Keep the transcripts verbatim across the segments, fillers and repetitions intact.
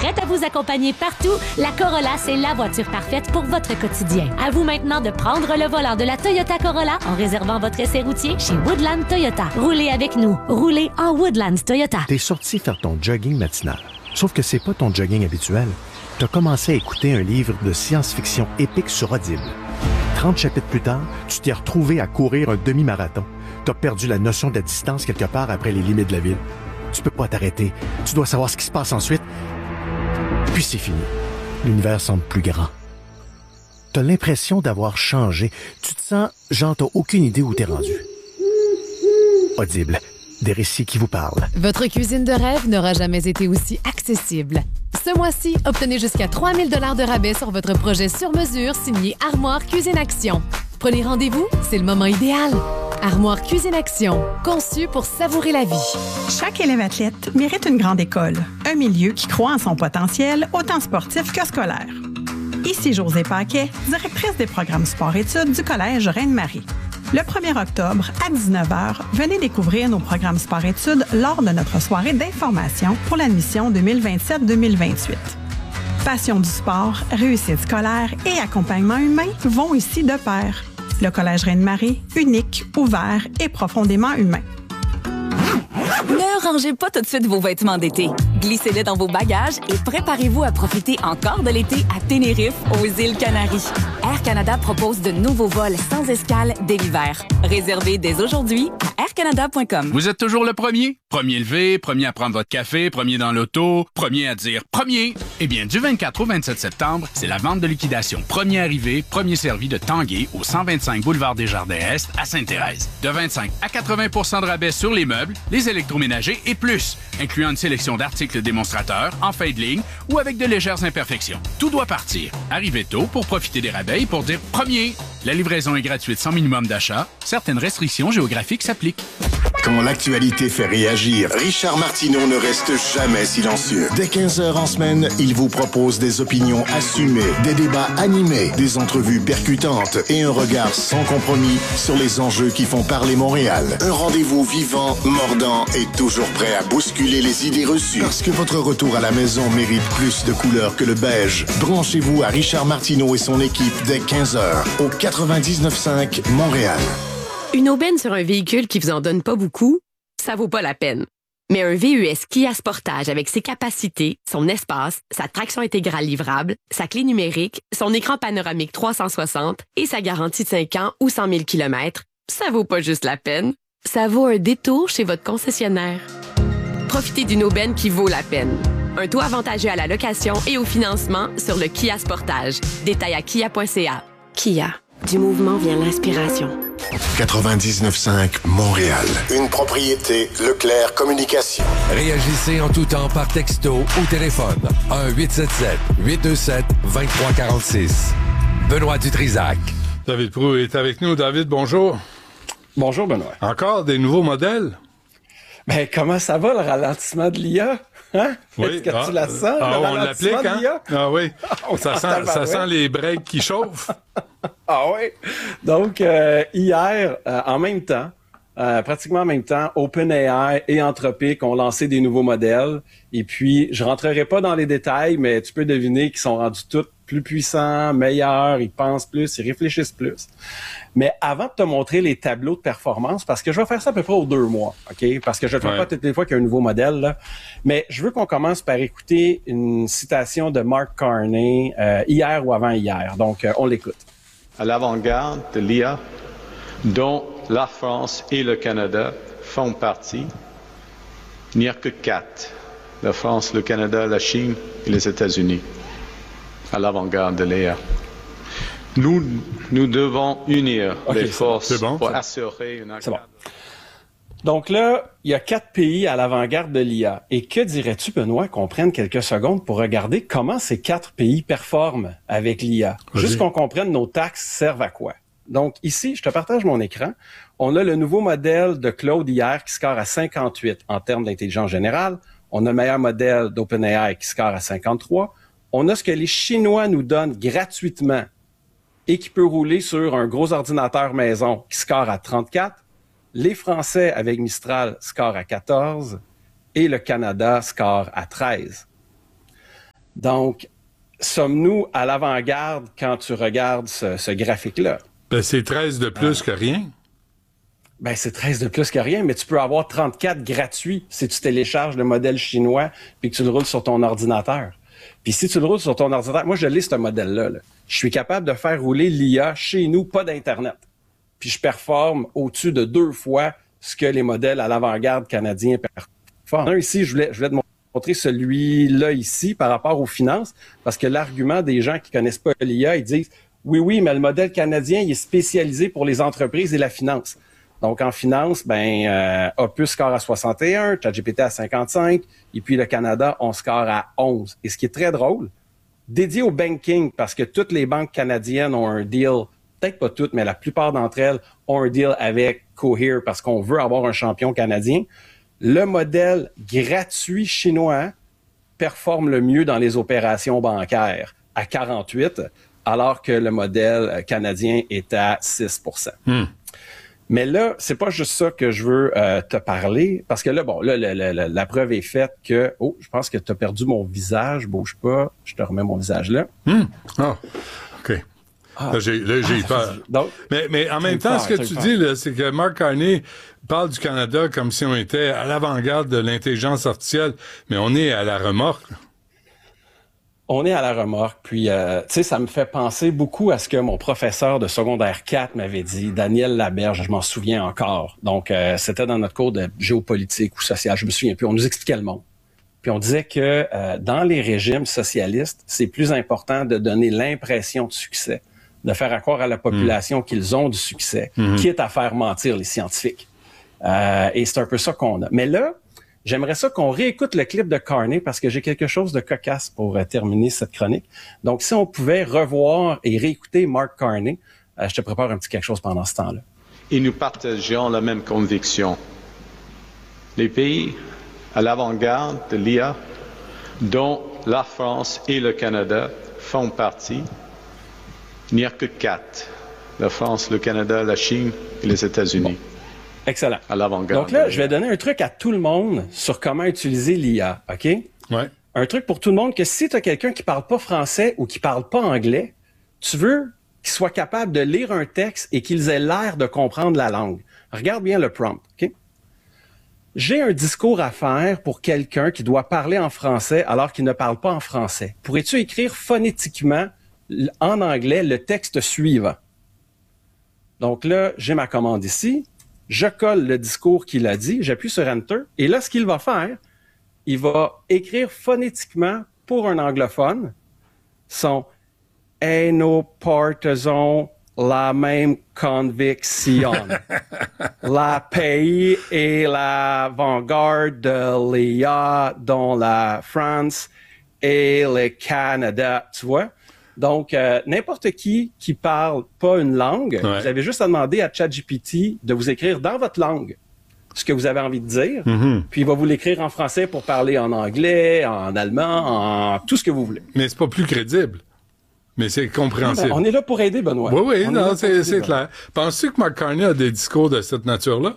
Prête à vous accompagner partout, la Corolla, c'est la voiture parfaite pour votre quotidien. À vous maintenant de prendre le volant de la Toyota Corolla en réservant votre essai routier chez Woodland Toyota. Roulez avec nous. Roulez en Woodland Toyota. T'es sorti faire ton jogging matinal. Sauf que c'est pas ton jogging habituel. T'as commencé à écouter un livre de science-fiction épique sur Audible. trente chapitres plus tard, tu t'es retrouvé à courir un demi-marathon. T'as perdu la notion de la distance quelque part après les limites de la ville. Tu peux pas t'arrêter. Tu dois savoir ce qui se passe ensuite. Puis c'est fini. L'univers semble plus grand. T'as l'impression d'avoir changé. Tu te sens genre t'as aucune idée où t'es rendu. Audible. Des récits qui vous parlent. Votre cuisine de rêve n'aura jamais été aussi accessible. Ce mois-ci, obtenez jusqu'à trois mille dollars de rabais sur votre projet sur mesure signé Armoire Cuisine Action. Prenez rendez-vous, c'est le moment idéal. Armoire Cuisine Action, conçu pour savourer la vie. Chaque élève athlète mérite une grande école, un milieu qui croit en son potentiel, autant sportif que scolaire. Ici Josée Paquet, directrice des programmes sport-études du Collège Reine-Marie. Le premier octobre, à dix-neuf heures, venez découvrir nos programmes sport-études lors de notre soirée d'information pour l'admission deux mille vingt-sept deux mille vingt-huit. Passion du sport, réussite scolaire et accompagnement humain vont ici de pair. Le Collège Reine-Marie, unique, ouvert et profondément humain. Ne rangez pas tout de suite vos vêtements d'été. Glissez-les dans vos bagages et préparez-vous à profiter encore de l'été à Tenerife, aux îles Canaries. Air Canada propose de nouveaux vols sans escale dès l'hiver. Réservez dès aujourd'hui à air canada point com. Vous êtes toujours le premier? Premier levé, premier à prendre votre café, premier dans l'auto, premier à dire premier. Eh bien, du vingt-quatre au vingt-sept septembre, c'est la vente de liquidation. Premier arrivé, premier servi de Tanguay au cent vingt-cinq boulevard des Jardins-Est à Sainte-Thérèse. De vingt-cinq à quatre-vingts pour cent de rabais sur les meubles, les électroménagers et plus, incluant une sélection d'articles démonstrateurs, en fin de ligne ou avec de légères imperfections. Tout doit partir. Arrivez tôt pour profiter des rabais et pour dire premier. La livraison est gratuite sans minimum d'achat. Certaines restrictions géographiques s'appliquent. Quand l'actualité fait réagir, Richard Martineau ne reste jamais silencieux. Dès quinze heures en semaine, il vous propose des opinions assumées, des débats animés, des entrevues percutantes et un regard sans compromis sur les enjeux qui font parler Montréal. Un rendez-vous vivant, mordant et toujours prêt à bousculer les idées reçues. Parce que votre retour à la maison mérite plus de couleurs que le beige. Branchez-vous à Richard Martineau et son équipe dès quinze heures au quatre-vingt-dix-neuf cinq Montréal. Une aubaine sur un véhicule qui vous en donne pas beaucoup, ça vaut pas la peine. Mais un V U S Kia Sportage avec ses capacités, son espace, sa traction intégrale livrable, sa clé numérique, son écran panoramique trois cent soixante et sa garantie de cinq ans ou cent mille kilomètres, ça vaut pas juste la peine. Ça vaut un détour chez votre concessionnaire. Profitez d'une aubaine qui vaut la peine. Un taux avantageux à la location et au financement sur le Kia Sportage. Détail à kia point c a. Kia. Du mouvement vient l'inspiration. quatre-vingt-dix-neuf cinq Montréal. Une propriété Leclerc Communication. Réagissez en tout temps par texto ou téléphone. un huit sept sept huit deux sept deux trois quatre six. Benoît Dutrisac. David Proulx est avec nous. David, bonjour. Bonjour, Benoît. Encore des nouveaux modèles? Ben, comment ça va, le ralentissement de l'I A? Hein? Oui. Est-ce que ah, tu la sens, ah, le on l'applique, ralentissement de l'I A? Hein? Ah oui. Oh, ça, sent, ça sent les breaks qui chauffent. Ah oui. Donc, euh, hier, euh, en même temps, euh, pratiquement en même temps, OpenAI et Anthropic ont lancé des nouveaux modèles. Et puis, je rentrerai pas dans les détails, mais tu peux deviner qu'ils sont rendus tous plus puissants, meilleurs, ils pensent plus, ils réfléchissent plus. Mais avant de te montrer les tableaux de performance, parce que je vais faire ça à peu près aux deux mois, OK? Parce que je ne le fais ouais. pas toutes les fois qu'il y a un nouveau modèle, là. Mais je veux qu'on commence par écouter une citation de Mark Carney euh, hier ou avant-hier. Donc, euh, on l'écoute. À l'avant-garde de l'I A, dont la France et le Canada font partie, il n'y a que quatre. La France, le Canada, la Chine et les États-Unis. À l'avant-garde de l'I A. Nous, nous devons unir okay, les forces bon, pour assurer une... C'est bon. Donc là, il y a quatre pays à l'avant-garde de l'I A. Et que dirais-tu, Benoît, qu'on prenne quelques secondes pour regarder comment ces quatre pays performent avec l'I A? Vas-y. Juste qu'on comprenne nos taxes servent à quoi. Donc ici, je te partage mon écran. On a le nouveau modèle de Claude hier qui score à cinquante-huit en termes d'intelligence générale. On a le meilleur modèle d'OpenAI qui score à cinquante-trois. On a ce que les Chinois nous donnent gratuitement et qui peut rouler sur un gros ordinateur maison qui score à trente-quatre. Les Français avec Mistral scorent à quatorze et le Canada score à treize. Donc, sommes-nous à l'avant-garde quand tu regardes ce, ce graphique-là? Ben, c'est treize de plus euh, que rien. Ben, c'est treize de plus que rien, mais tu peux avoir trente-quatre gratuits si tu télécharges le modèle chinois puis que tu le roules sur ton ordinateur. Puis si tu le roules sur ton ordinateur, moi, je lis ce modèle-là. Là. Je suis capable de faire rouler l'I A chez nous, pas d'Internet. Puis je performe au-dessus de deux fois ce que les modèles à l'avant-garde canadiens performent. Un, ici, je voulais, je voulais te montrer celui-là ici par rapport aux finances, parce que l'argument des gens qui connaissent pas l'I A, ils disent « Oui, oui, mais le modèle canadien, il est spécialisé pour les entreprises et la finance. » Donc, en finance, ben, euh, Opus score à soixante et un, ChatGPT à cinquante-cinq, et puis le Canada, on score à onze. Et ce qui est très drôle, dédié au banking, parce que toutes les banques canadiennes ont un deal, peut-être pas toutes, mais la plupart d'entre elles ont un deal avec Cohere parce qu'on veut avoir un champion canadien. Le modèle gratuit chinois performe le mieux dans les opérations bancaires à quarante-huit, alors que le modèle canadien est à six pour cent. Hmm. Mais là, c'est pas juste ça que je veux euh, te parler, parce que là, bon, là, la, la, la preuve est faite que, oh, je pense que tu as perdu mon visage, bouge pas, je te remets mon visage là. Hum, ah, OK. Ah. Là, j'ai, là, j'ai ah, peur. Donc, mais, mais en même temps, peur, ce que tu peur. dis, là, c'est que Mark Carney parle du Canada comme si on était à l'avant-garde de l'intelligence artificielle, mais on est à la remorque. On est à la remorque, puis euh, tu sais, ça me fait penser beaucoup à ce que mon professeur de secondaire quatre m'avait dit, Daniel Laberge, je m'en souviens encore. Donc, euh, c'était dans notre cours de géopolitique ou social, je me souviens plus, on nous expliquait le monde. Puis on disait que euh, dans les régimes socialistes, c'est plus important de donner l'impression de succès, de faire croire à la population mmh. qu'ils ont du succès, mmh. quitte à faire mentir les scientifiques. Euh, et c'est un peu ça qu'on a. Mais là, j'aimerais ça qu'on réécoute le clip de Carney parce que j'ai quelque chose de cocasse pour euh, terminer cette chronique. Donc, si on pouvait revoir et réécouter Mark Carney, euh, je te prépare un petit quelque chose pendant ce temps-là. Et nous partageons la même conviction. Les pays à l'avant-garde de l'I A, dont la France et le Canada font partie, il n'y a que quatre. La France, le Canada, la Chine et les États-Unis. Bon. Excellent. À l'avant-garde. Donc là, je vais donner un truc à tout le monde sur comment utiliser l'I A, OK? Ouais. Un truc pour tout le monde que si tu as quelqu'un qui parle pas français ou qui parle pas anglais, tu veux qu'il soit capable de lire un texte et qu'ils aient l'air de comprendre la langue. Regarde bien le prompt, OK? J'ai un discours à faire pour quelqu'un qui doit parler en français alors qu'il ne parle pas en français. Pourrais-tu écrire phonétiquement en anglais le texte suivant? Donc là, j'ai ma commande ici. Je colle le discours qu'il a dit, j'appuie sur Enter, et là, ce qu'il va faire, il va écrire phonétiquement pour un anglophone son « Et nos partisans la même conviction. La pays est l'avant-garde de l'I A dans la France et le Canada. » Tu vois? Donc, euh, n'importe qui qui parle pas une langue, ouais. vous avez juste à demander à ChatGPT de vous écrire dans votre langue ce que vous avez envie de dire, mm-hmm. puis il va vous l'écrire en français pour parler en anglais, en allemand, en tout ce que vous voulez. Mais c'est pas plus crédible. Mais c'est compréhensible. Ben, on est là pour aider, Benoît. Oui, oui, on non, c'est, c'est aider, clair. Penses-tu que Mark Carney a des discours de cette nature-là?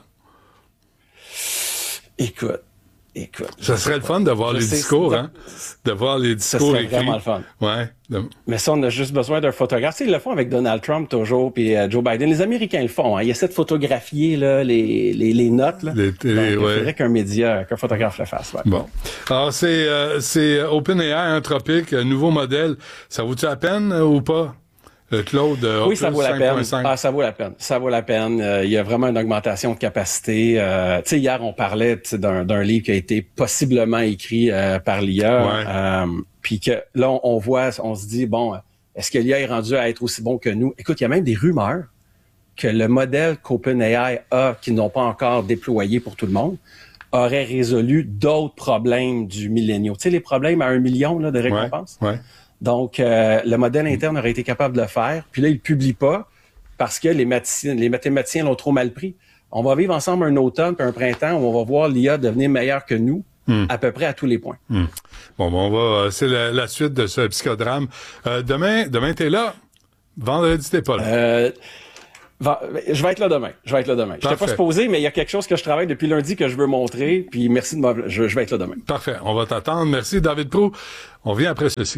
Écoute. Écoute, ça serait le fun de voir les sais, discours, hein? De voir les discours ça serait écrits. Vraiment le fun. Ouais. De... Mais ça, on a juste besoin d'un photographe. Tu sais, ils le font avec Donald Trump toujours, puis euh, Joe Biden. Les Américains le font. Hein. Ils essaient de photographier là, les, les, les notes. Là. Les, les, Donc, ouais. Il faudrait qu'un média, qu'un photographe le fasse. Ouais. Bon. Alors, c'est, euh, c'est OpenAI Anthropic, nouveau modèle. Ça vaut-tu la peine euh, ou pas? Euh, Claude, euh, oui, ça vaut la peine. cinq. Ah, ça vaut la peine. Ça vaut la peine. Euh, il y a vraiment une augmentation de capacité. Euh, tu sais, hier, on parlait d'un, d'un livre qui a été possiblement écrit euh, par l'I A. Ouais. Euh, puis que là, on, on voit, on se dit, bon, est-ce que l'I A est rendu à être aussi bon que nous? Écoute, il y a même des rumeurs que le modèle qu'OpenAI a, qu'ils n'ont pas encore déployé pour tout le monde, aurait résolu d'autres problèmes du milléniaux. Tu sais, les problèmes à un million là, de récompenses. Ouais. Ouais. Donc, euh, le modèle interne aurait été capable de le faire. Puis là, il ne publie pas parce que les, mathi- les mathématiciens l'ont trop mal pris. On va vivre ensemble un automne puis un printemps où on va voir l'I A devenir meilleure que nous mm. à peu près à tous les points. Mm. Bon, bon, on va, c'est la, la suite de ce psychodrame. Euh, demain, demain, t'es là. Vendredi, t'es pas là. Euh, Je vais être là demain. Je vais être là demain. Je n'étais pas supposé, mais il y a quelque chose que je travaille depuis lundi que je veux montrer. Puis merci de m'avoir... Je, je vais être là demain. Parfait. On va t'attendre. Merci, David Proulx. On vient après ceci.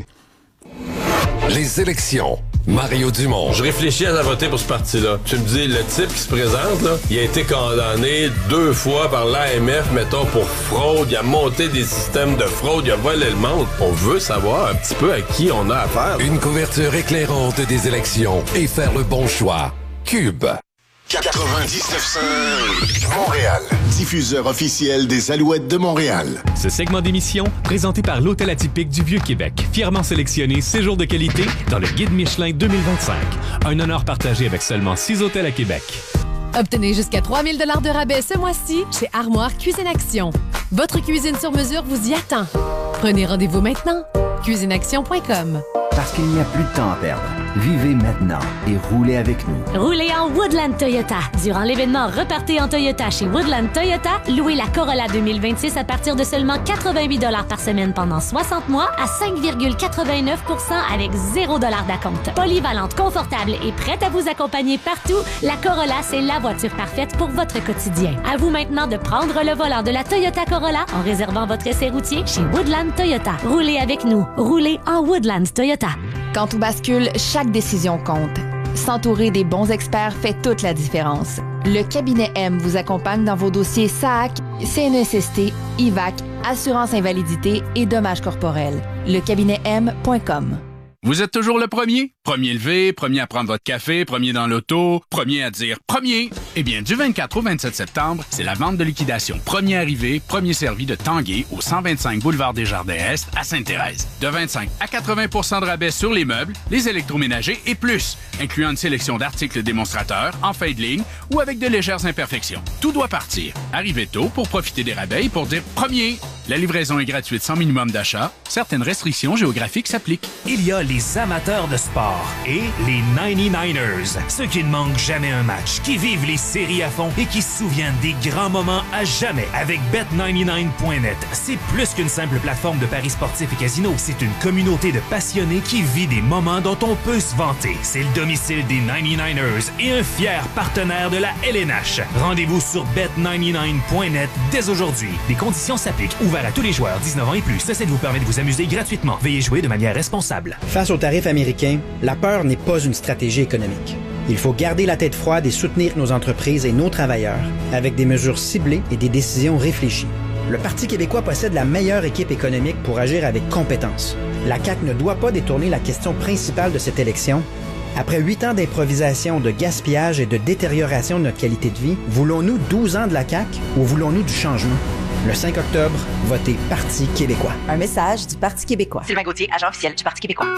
Les élections. Mario Dumont. Je réfléchis à voter pour ce parti-là. Tu me dis, le type qui se présente, là, il a été condamné deux fois par l'A M F, mettons, pour fraude. Il a monté des systèmes de fraude. Il a volé le monde. On veut savoir un petit peu à qui on a affaire. Une couverture éclairante des élections et faire le bon choix. Cube. quatre-vingt-dix-neuf cinq Montréal. Diffuseur officiel des Alouettes de Montréal. Ce segment d'émission, présenté par l'Hôtel Atypique du Vieux-Québec, fièrement sélectionné séjour de qualité dans le Guide Michelin deux mille vingt-cinq. Un honneur partagé avec seulement six hôtels à Québec. Obtenez jusqu'à trois mille dollars de rabais ce mois-ci chez Armoire Cuisine Action. Votre cuisine sur mesure vous y attend. Prenez rendez-vous maintenant. cuisine action point com. Parce qu'il n'y a plus de temps à perdre. Vivez maintenant et roulez avec nous. Roulez en Woodland Toyota. Durant l'événement Repartez en Toyota chez Woodland Toyota, louez la Corolla deux mille vingt-six à partir de seulement quatre-vingt-huit dollars par semaine pendant soixante mois à cinq virgule quatre-vingt-neuf pour cent avec zéro dollar d'acompte. Polyvalente, confortable et prête à vous accompagner partout, la Corolla, c'est la voiture parfaite pour votre quotidien. À vous maintenant de prendre le volant de la Toyota Corolla en réservant votre essai routier chez Woodland Toyota. Roulez avec nous. Roulez en Woodland Toyota. Quand tout bascule, chaque décision compte. S'entourer des bons experts fait toute la différence. Le cabinet M vous accompagne dans vos dossiers S A A C, C N E S S T, I V A C, assurance invalidité et dommages corporels. Le cabinet M point com. Vous êtes toujours le premier? Premier levé, premier à prendre votre café, premier dans l'auto, premier à dire premier. Eh bien, du vingt-quatre au vingt-sept septembre, c'est la vente de liquidation. Premier arrivé, premier servi de Tanguay au cent vingt-cinq boulevard Desjardins-Est à Sainte-Thérèse. De vingt-cinq à quatre-vingts pour cent de rabais sur les meubles, les électroménagers et plus, incluant une sélection d'articles démonstrateurs, en fin de ligne ou avec de légères imperfections. Tout doit partir. Arrivez tôt pour profiter des rabais et pour dire premier. La livraison est gratuite sans minimum d'achat. Certaines restrictions géographiques s'appliquent. Il y a les amateurs de sport et les ninety-niners, ceux qui ne manquent jamais un match, qui vivent les séries à fond et qui se souviennent des grands moments à jamais. Avec bet ninety-nine point net, c'est plus qu'une simple plateforme de paris sportifs et casinos. C'est une communauté de passionnés qui vit des moments dont on peut se vanter. C'est le domicile des ninety-niners et un fier partenaire de la L N H. Rendez-vous sur bet ninety-nine point net dès aujourd'hui. Des conditions s'appliquent. Ouvert à tous les joueurs dix-neuf ans et plus. Ceci vous permet de vous amuser gratuitement. Veuillez jouer de manière responsable. Face aux tarifs américains, la peur n'est pas une stratégie économique. Il faut garder la tête froide et soutenir nos entreprises et nos travailleurs avec des mesures ciblées et des décisions réfléchies. Le Parti québécois possède la meilleure équipe économique pour agir avec compétence. La C A Q ne doit pas détourner la question principale de cette élection. Après huit ans d'improvisation, de gaspillage et de détérioration de notre qualité de vie, voulons-nous douze ans de la C A Q ou voulons-nous du changement? Le cinq octobre, votez Parti québécois. Un message du Parti québécois. Sylvain Gauthier, agent officiel du Parti québécois.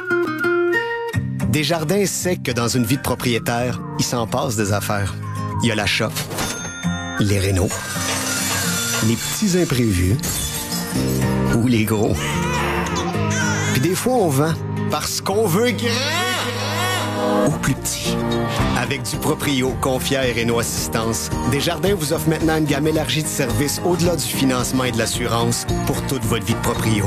Desjardins sait que dans une vie de propriétaire, il s'en passe des affaires. Il y a l'achat, les rénaux, les petits imprévus ou les gros. Puis des fois, on vend parce qu'on veut grand ou plus petit. Avec du Proprio, Confière et Réno Assistance, Desjardins vous offre maintenant une gamme élargie de services au-delà du financement et de l'assurance pour toute votre vie de proprio.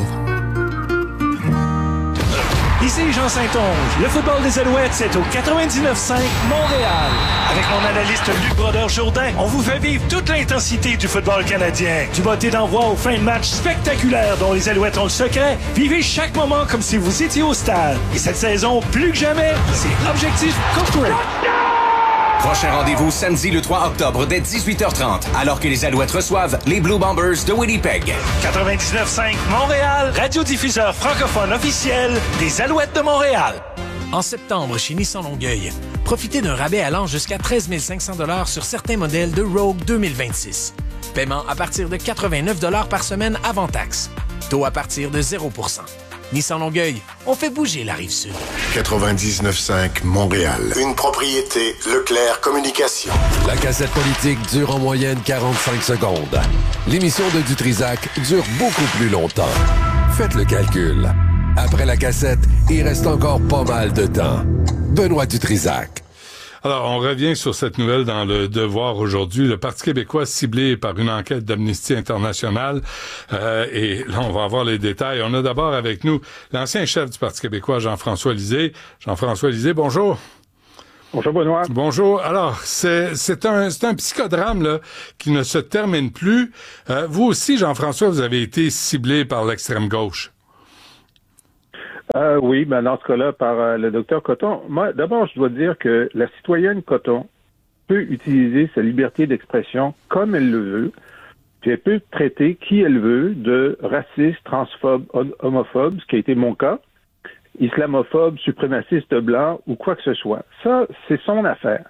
Ici Jean Saint-Onge. Le football des Alouettes, c'est au quatre-vingt-dix-neuf cinq Montréal. Avec mon analyste Luc Brodeur-Jourdain, on vous fait vivre toute l'intensité du football canadien. Du botté d'envoi aux fins de match spectaculaires dont les Alouettes ont le secret. Vivez chaque moment comme si vous étiez au stade. Et cette saison, plus que jamais, c'est Objectif Corporate. Prochain rendez-vous samedi le trois octobre dès dix-huit heures trente, alors que les Alouettes reçoivent les Blue Bombers de Winnipeg. quatre-vingt-dix-neuf cinq Montréal, radiodiffuseur francophone officiel des Alouettes de Montréal. En septembre, chez Nissan Longueuil, profitez d'un rabais allant jusqu'à treize mille cinq cents dollars sur certains modèles de Rogue deux mille vingt-six. Paiement à partir de quatre-vingt-neuf dollars par semaine avant taxe. Taux à partir de zéro pour cent. Nissan Longueuil, on fait bouger la Rive-Sud. quatre-vingt-dix-neuf cinq Montréal. Une propriété Leclerc Communication. La cassette politique dure en moyenne quarante-cinq secondes. L'émission de Dutrisac dure beaucoup plus longtemps. Faites le calcul. Après la cassette, il reste encore pas mal de temps. Benoît Dutrisac. Alors, on revient sur cette nouvelle dans le Devoir aujourd'hui. Le Parti québécois ciblé par une enquête d'Amnesty International. Euh, et là, on va avoir les détails. On a d'abord avec nous l'ancien chef du Parti québécois, Jean-François Lisée. Jean-François Lisée, bonjour. Bonjour, Benoît. Bonjour. Alors, c'est, c'est, un, c'est un psychodrame là, qui ne se termine plus. Euh, vous aussi, Jean-François, vous avez été ciblé par l'extrême gauche. Euh, oui, ben dans ce cas-là, par euh, le docteur Coton. Moi, d'abord, je dois dire que la citoyenne Coton peut utiliser sa liberté d'expression comme elle le veut, puis elle peut traiter qui elle veut de raciste, transphobe, homophobe, ce qui a été mon cas, islamophobe, suprémaciste blanc ou quoi que ce soit. Ça, c'est son affaire.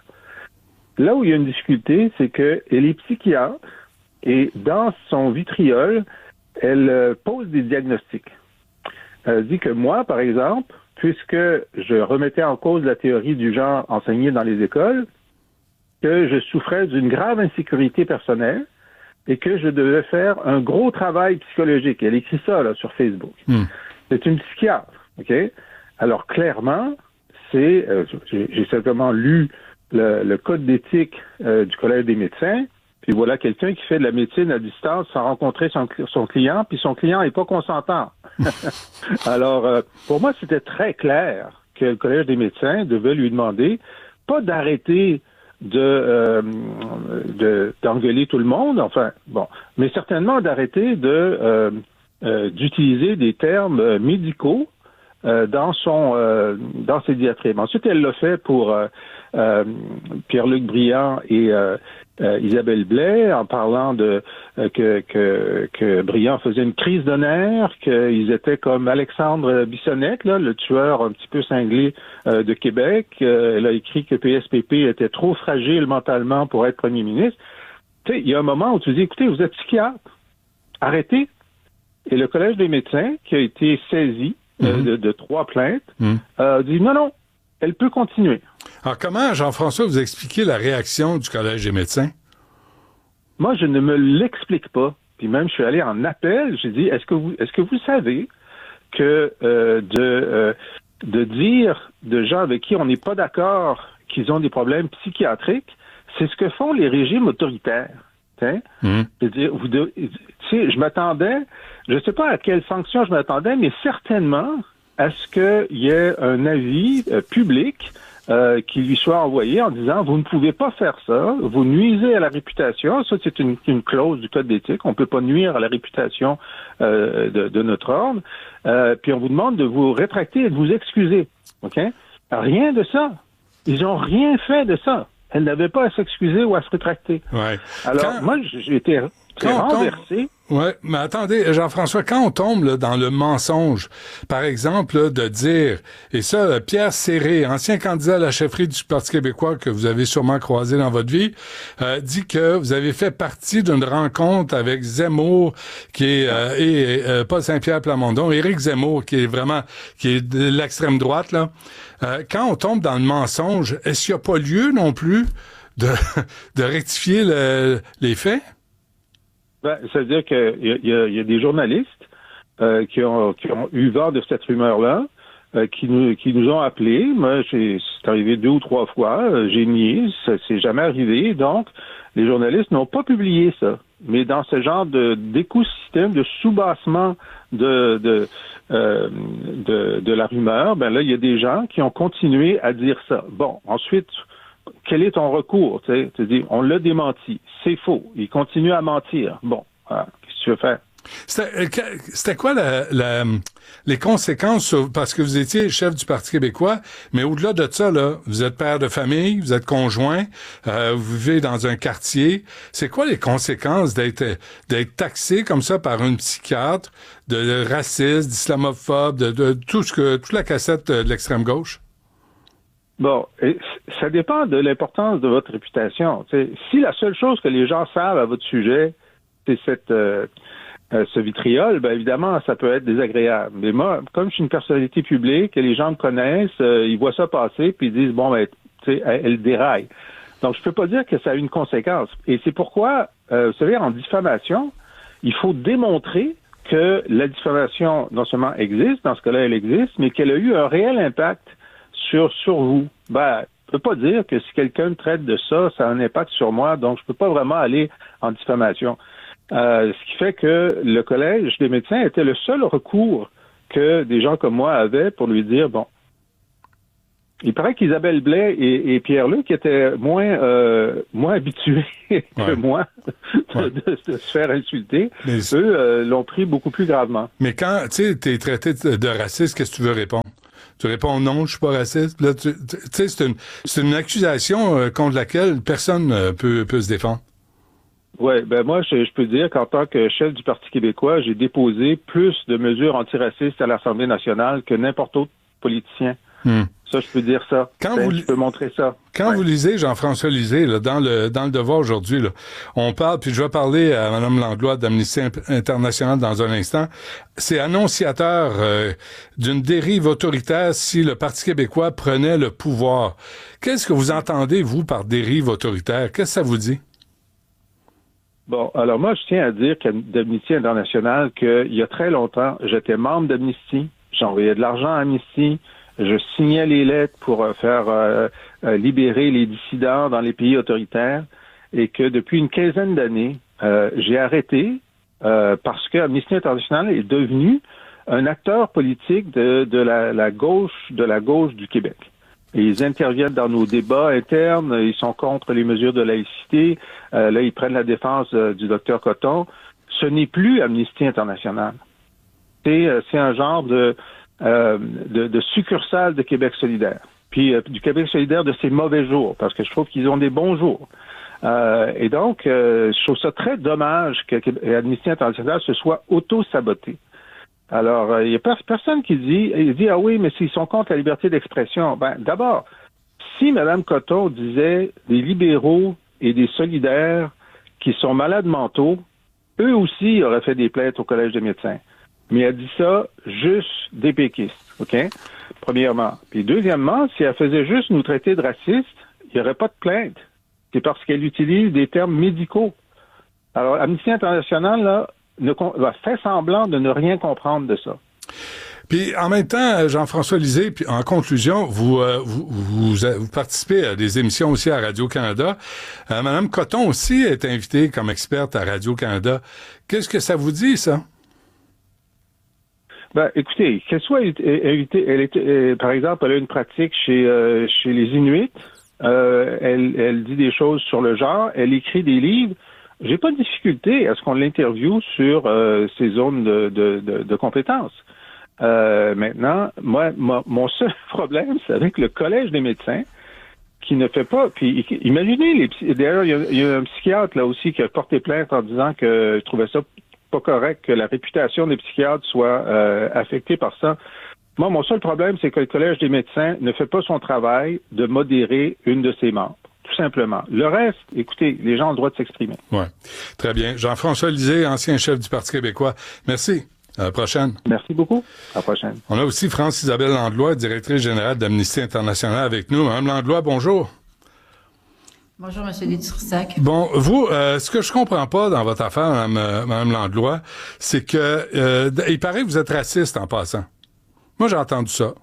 Là où il y a une difficulté, c'est qu'elle est psychiatre et dans son vitriol, elle euh, pose des diagnostics. Elle dit que moi, par exemple, puisque je remettais en cause la théorie du genre enseignée dans les écoles, que je souffrais d'une grave insécurité personnelle et que je devais faire un gros travail psychologique. Elle écrit ça là, sur Facebook. Mm. C'est une psychiatre. OK? Alors, clairement, c'est... Euh, j'ai, j'ai simplement lu le, le code d'éthique euh, du Collège des médecins, puis voilà quelqu'un qui fait de la médecine à distance sans rencontrer son, son client, puis son client n'est pas consentant. Alors, euh, pour moi, c'était très clair que le Collège des médecins devait lui demander pas d'arrêter de, euh, de d'engueuler tout le monde, enfin, bon, mais certainement d'arrêter de euh, euh, d'utiliser des termes médicaux Euh, dans son euh, dans ses diatribes. Ensuite, elle l'a fait pour euh, euh, Pierre-Luc Briand et euh, euh, Isabelle Blais, en parlant de euh, que, que que Briand faisait une crise de nerfs, qu'ils étaient comme Alexandre Bissonnette, là, le tueur un petit peu cinglé euh, de Québec. Euh, elle a écrit que P S P P était trop fragile mentalement pour être premier ministre. Tu sais, il y a un moment où tu dis, écoutez, vous êtes psychiatre, arrêtez. Et le Collège des médecins, qui a été saisi Mm-hmm. De, de trois plaintes, mm. euh, dit non, non, elle peut continuer. Alors, comment, Jean-François, vous expliquez la réaction du Collège des médecins? Moi, je ne me l'explique pas. Puis même, je suis allé en appel, j'ai dit, est-ce que vous est-ce que vous savez que euh, de, euh, de dire de gens avec qui on n'est pas d'accord qu'ils ont des problèmes psychiatriques, c'est ce que font les régimes autoritaires. Mmh. C'est-à-dire, vous de, tu sais, je m'attendais, je ne sais pas à quelle sanction je m'attendais, mais certainement à ce qu'il y ait un avis euh, public euh, qui lui soit envoyé en disant, vous ne pouvez pas faire ça, vous nuisez à la réputation, ça c'est une, une clause du code d'éthique, on ne peut pas nuire à la réputation euh, de, de notre ordre, euh, puis on vous demande de vous rétracter et de vous excuser. OK? Rien de ça. Ils n'ont rien fait de ça. Elle n'avait pas à s'excuser ou à se rétracter. Ouais. Alors, quand, moi, j'ai été renversé. Oui, mais attendez, Jean-François, quand on tombe là, dans le mensonge, par exemple, là, de dire, et ça, Pierre Serré, ancien candidat à la chefferie du Parti québécois que vous avez sûrement croisé dans votre vie, euh, dit que vous avez fait partie d'une rencontre avec Zemmour, qui est, euh, et euh, pas Saint-Pierre Plamondon, Éric Zemmour, qui est vraiment, qui est de l'extrême droite, là. Euh, quand on tombe dans le mensonge, est-ce qu'il n'y a pas lieu non plus de, de rectifier le, les faits? Ben, c'est-à-dire qu'il y, y, y a des journalistes euh, qui, ont, qui ont eu vent de cette rumeur-là, euh, qui, nous, qui nous ont appelés. Moi, j'ai, c'est arrivé deux ou trois fois. Euh, j'ai nié, ça s'est jamais arrivé. Donc, les journalistes n'ont pas publié ça. Mais dans ce genre de, d'écosystème, de soubassement de, de, euh, de, de la rumeur, ben là, il y a des gens qui ont continué à dire ça. Bon, ensuite... Quel est ton recours? Tu dis, on l'a démenti. C'est faux. Il continue à mentir. Bon, alors, qu'est-ce que tu veux faire? C'était, c'était quoi la, la, les conséquences sur, parce que vous étiez chef du Parti québécois, mais au-delà de ça, là, vous êtes père de famille, vous êtes conjoint, euh, vous vivez dans un quartier. C'est quoi les conséquences d'être, d'être taxé comme ça par une psychiatre, de raciste, d'islamophobe, de, de tout ce que, toute la cassette de l'extrême gauche? Bon, ça dépend de l'importance de votre réputation. T'sais, si la seule chose que les gens savent à votre sujet, c'est cette euh, euh, ce vitriol, ben évidemment, ça peut être désagréable. Mais moi, comme je suis une personnalité publique, et les gens me connaissent, euh, ils voient ça passer, puis ils disent, bon, ben, tu sais, elle, elle déraille. Donc, je peux pas dire que ça a une conséquence. Et c'est pourquoi, euh, vous savez, en diffamation, il faut démontrer que la diffamation, non seulement existe, dans ce cas-là, elle existe, mais qu'elle a eu un réel impact sur, sur vous. Ben, je peux pas dire que si quelqu'un me traite de ça, ça a un impact sur moi, donc je peux pas vraiment aller en diffamation. Euh, ce qui fait que le Collège des médecins était le seul recours que des gens comme moi avaient pour lui dire, bon, il paraît qu'Isabelle Blais et, et Pierre-Luc étaient moins euh, moins habitués que ouais. moi de, ouais. de, de se faire insulter. Mais eux euh, l'ont pris beaucoup plus gravement. Mais quand tu sais, t'es traité de raciste, qu'est-ce que tu veux répondre? Tu réponds non, je suis pas raciste. Là, tu sais, c'est une c'est une accusation euh, contre laquelle personne euh, peut peut se défendre. Oui, ben moi, je, je peux dire qu'en tant que chef du Parti québécois, j'ai déposé plus de mesures antiracistes à l'Assemblée nationale que n'importe autre politicien. Hmm. Ça, je peux dire ça. Quand ben, vous, je peux montrer ça. Quand ouais. vous lisez Jean-François Lisée, là, dans le dans le Devoir aujourd'hui, là, on parle, puis je vais parler à Mme Langlois d'Amnesty International dans un instant, c'est annonciateur euh, d'une dérive autoritaire si le Parti québécois prenait le pouvoir. Qu'est-ce que vous entendez, vous, par dérive autoritaire? Qu'est-ce que ça vous dit? Bon, alors moi, je tiens à dire d'Amnesty International qu'il y a très longtemps, j'étais membre d'Amnesty, j'envoyais de l'argent à Amnesty, je signais les lettres pour euh, faire euh, euh, libérer les dissidents dans les pays autoritaires et que depuis une quinzaine d'années, euh, j'ai arrêté euh, parce que Amnesty International est devenu un acteur politique de, de la, la gauche de la gauche du Québec. Et ils interviennent dans nos débats internes, ils sont contre les mesures de laïcité, euh, là ils prennent la défense euh, du docteur Coton. Ce n'est plus Amnesty International. C'est, euh, c'est un genre de Euh, de, de succursale de Québec solidaire. Puis euh, du Québec solidaire de ses mauvais jours, parce que je trouve qu'ils ont des bons jours. Euh, et donc, euh, je trouve ça très dommage que Amnesty International se soit auto-saboté. Alors, il euh, n'y a pas personne qui dit, il dit, ah oui, mais s'ils sont contre la liberté d'expression. Ben, d'abord, si Mme Coton disait des libéraux et des solidaires qui sont malades mentaux, eux aussi auraient fait des plaintes au Collège des médecins. Mais elle dit ça juste des péquistes, OK? Premièrement. Puis deuxièmement, si elle faisait juste nous traiter de racistes, il n'y aurait pas de plainte. C'est parce qu'elle utilise des termes médicaux. Alors, Amnesty International, là, ne, va faire semblant de ne rien comprendre de ça. Puis, en même temps, Jean-François Lisée, puis en conclusion, vous, euh, vous, vous, vous participez à des émissions aussi à Radio-Canada. Euh, Madame Coton aussi est invitée comme experte à Radio-Canada. Qu'est-ce que ça vous dit, ça? Ben, écoutez, qu'elle soit invitée, elle était, par exemple, elle a une pratique chez euh, chez les Inuits. Euh, elle, elle dit des choses sur le genre. Elle écrit des livres. J'ai pas de difficulté à ce qu'on l'interviewe sur euh, ses zones de, de, de, de compétences. Euh, maintenant, moi, moi, mon seul problème, c'est avec le Collège des médecins qui ne fait pas. Puis, imaginez les. D'ailleurs, il y a, il y a un psychiatre là aussi qui a porté plainte en disant que je trouvais ça pas correct que la réputation des psychiatres soit euh, affectée par ça. Moi, mon seul problème, c'est que le Collège des médecins ne fait pas son travail de modérer une de ses membres, tout simplement. Le reste, écoutez, les gens ont le droit de s'exprimer. Oui, très bien. Jean-François Lisée, ancien chef du Parti québécois. Merci. À la prochaine. Merci beaucoup. À la prochaine. On a aussi France-Isabelle Landlois, directrice générale d'Amnesty International avec nous. Madame Landlois, bonjour. Bonjour, M. Dutrisac. Bon, vous, euh, ce que je comprends pas dans votre affaire, Mme, euh, Mme Landlois, c'est que euh, il paraît que vous êtes raciste en passant. Moi, j'ai entendu ça.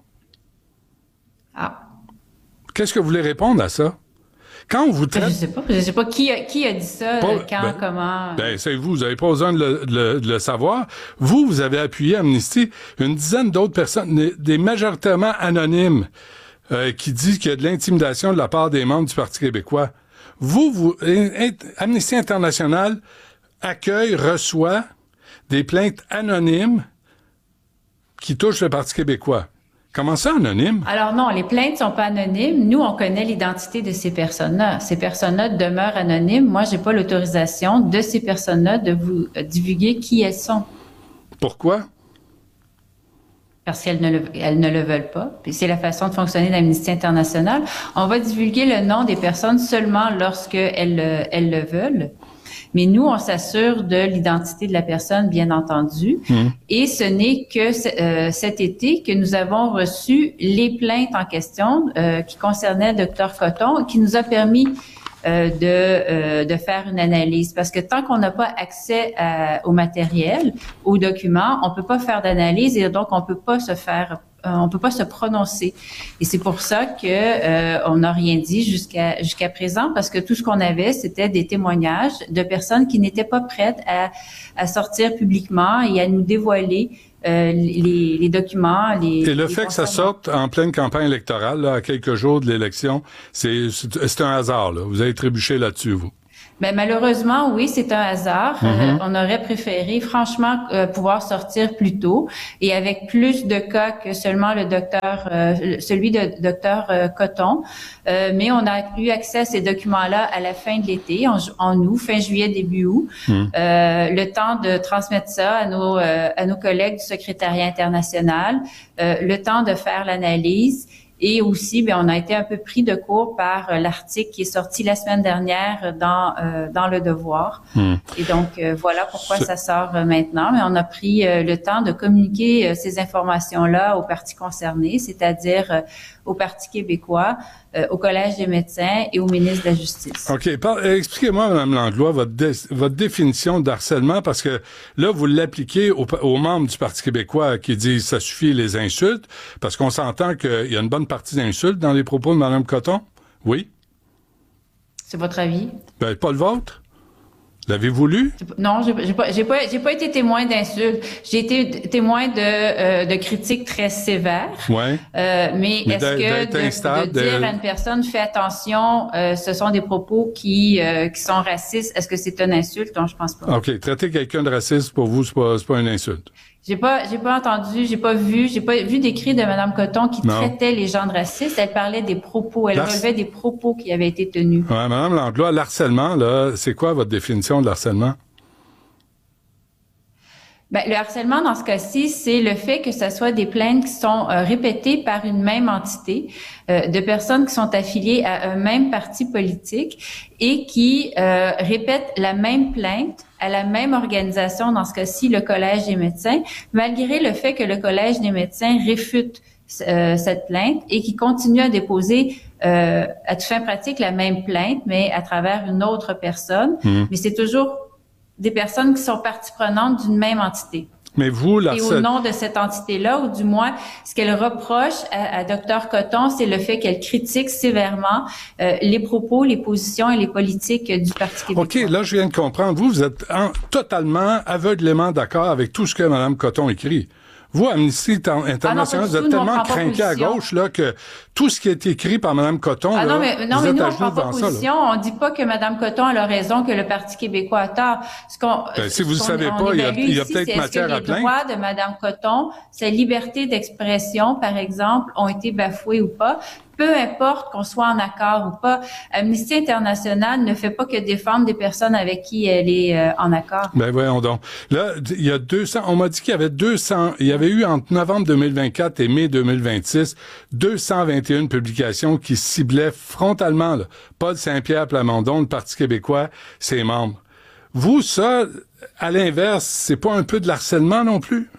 Ah. Qu'est-ce que vous voulez répondre à ça? Quand on vous traite... Je sais pas. Je sais pas qui a, qui a dit ça, pas, quand, ben, comment... Ben, c'est vous. Vous n'avez pas besoin de le, de, le, de le savoir. Vous, vous avez appuyé Amnesty. Une dizaine d'autres personnes, des, des majoritairement anonymes, euh, qui disent qu'il y a de l'intimidation de la part des membres du Parti québécois. Vous, vous, Amnesty International accueille, reçoit des plaintes anonymes qui touchent le Parti québécois. Comment ça, anonyme? Alors non, les plaintes sont pas anonymes. Nous, on connaît l'identité de ces personnes-là. Ces personnes-là demeurent anonymes. Moi, j'ai pas l'autorisation de ces personnes-là de vous divulguer qui elles sont. Pourquoi? Parce qu'elles ne, le, elles ne le veulent pas. Puis c'est la façon de fonctionner d'Amnesty International. On va divulguer le nom des personnes seulement lorsqu'elles elles le veulent. Mais nous, on s'assure de l'identité de la personne, bien entendu. Mmh. Et ce n'est que euh, cet été que nous avons reçu les plaintes en question euh, qui concernaient le docteur Coton, qui nous a permis euh, de, euh, de faire une analyse. Parce que tant qu'on n'a pas accès à, au matériel, aux documents, on peut pas faire d'analyse et donc on peut pas se faire on peut pas se prononcer. Et c'est pour ça que euh, on n'a rien dit jusqu'à jusqu'à présent, parce que tout ce qu'on avait, c'était des témoignages de personnes qui n'étaient pas prêtes à, à sortir publiquement et à nous dévoiler euh, les, les documents. Les, Et le les fait que ça sorte en pleine campagne électorale, là, à quelques jours de l'élection, c'est, c'est, c'est un hasard. Là. Vous avez trébuché là-dessus, vous. Ben malheureusement, oui, c'est un hasard. Mm-hmm. Euh, on aurait préféré, franchement, euh, pouvoir sortir plus tôt et avec plus de cas que seulement le docteur, euh, celui de docteur euh, Coton. Euh, mais on a eu accès à ces documents-là à la fin de l'été, en, en août, fin juillet, début août. Mm. Euh, le temps de transmettre ça à nos euh, à nos collègues du secrétariat international, euh, le temps de faire l'analyse. Et aussi, bien, on a été un peu pris de court par euh, l'article qui est sorti la semaine dernière dans euh, dans Le Devoir. Mmh. Et donc, euh, voilà pourquoi C'est... ça sort euh, maintenant. Mais on a pris euh, le temps de communiquer euh, ces informations-là aux partis concernés, c'est-à-dire euh, au Parti québécois, euh, au Collège des médecins et au ministre de la Justice. OK. Par, expliquez-moi, Mme Langlois, votre, dé, votre définition d'harcèlement, parce que là, vous l'appliquez aux, aux membres du Parti québécois qui disent ça suffit les insultes, parce qu'on s'entend qu'il y a une bonne partie d'insultes dans les propos de Mme Coton. Oui? C'est votre avis? Ben, pas le vôtre. L'avez-vous lu? Non, j'ai, j'ai pas, j'ai pas, j'ai pas été témoin d'insultes. J'ai été témoin de, euh, de critiques très sévères. Ouais. Euh, mais, mais est-ce que de, instable, de dire de... à une personne, fais attention, euh, ce sont des propos qui, euh, qui sont racistes, est-ce que c'est une insulte? Non, je pense pas. OK. Traiter quelqu'un de raciste, pour vous, c'est pas, c'est pas une insulte. J'ai pas, j'ai pas entendu, j'ai pas vu, j'ai pas vu d'écrit de Mme Coton qui non. traitait les gens de racistes. Elle parlait des propos, elle L'ar... relevait des propos qui avaient été tenus. Ouais, Mme Langlois, l'harcèlement, là, c'est quoi votre définition de l'harcèlement? Ben, le harcèlement, dans ce cas-ci, c'est le fait que ce soit des plaintes qui sont euh, répétées par une même entité, euh, de personnes qui sont affiliées à un même parti politique et qui euh, répètent la même plainte à la même organisation, dans ce cas-ci, le Collège des médecins, malgré le fait que le Collège des médecins réfute euh, cette plainte et qui continue à déposer euh, à toute fin pratique la même plainte, mais à travers une autre personne. Mmh. Mais c'est toujours des personnes qui sont partie prenante d'une même entité. Mais vous, là, et au nom de cette entité-là, ou du moins, ce qu'elle reproche à, à Dr Coton, c'est le fait qu'elle critique sévèrement euh, les propos, les positions et les politiques du Parti québécois. OK, là, je viens de comprendre. Vous, vous êtes en, totalement, aveuglément d'accord avec tout ce que Mme Coton écrit. Vous, Amnesty International, ah vous êtes tellement craqué à gauche là que tout ce qui est écrit par Mme Coton, ah là, non, mais, non, vous mais êtes nous, à on genoux prend pas devant position. ça. On dit pas que Mme Coton a raison, que le Parti québécois a tort. Ce qu'on, ben, si vous ne ce savez pas, il y a, il y a peut-être matière à plaindre. Est-ce que les droits de Mme Coton, sa liberté d'expression, par exemple, ont été bafoués ou pas? Peu importe qu'on soit en accord ou pas, Amnesty International ne fait pas que défendre des personnes avec qui elle est euh, en accord. Ben voyons donc. Là, il y a deux cents, on m'a dit qu'il y avait deux cents, il y avait eu entre novembre deux mille vingt-quatre et mai deux mille vingt-six, deux cent vingt et une publications qui ciblaient frontalement là, Paul Saint-Pierre Plamondon, le Parti québécois, ses membres. Vous, ça, à l'inverse, c'est pas un peu de harcèlement non plus?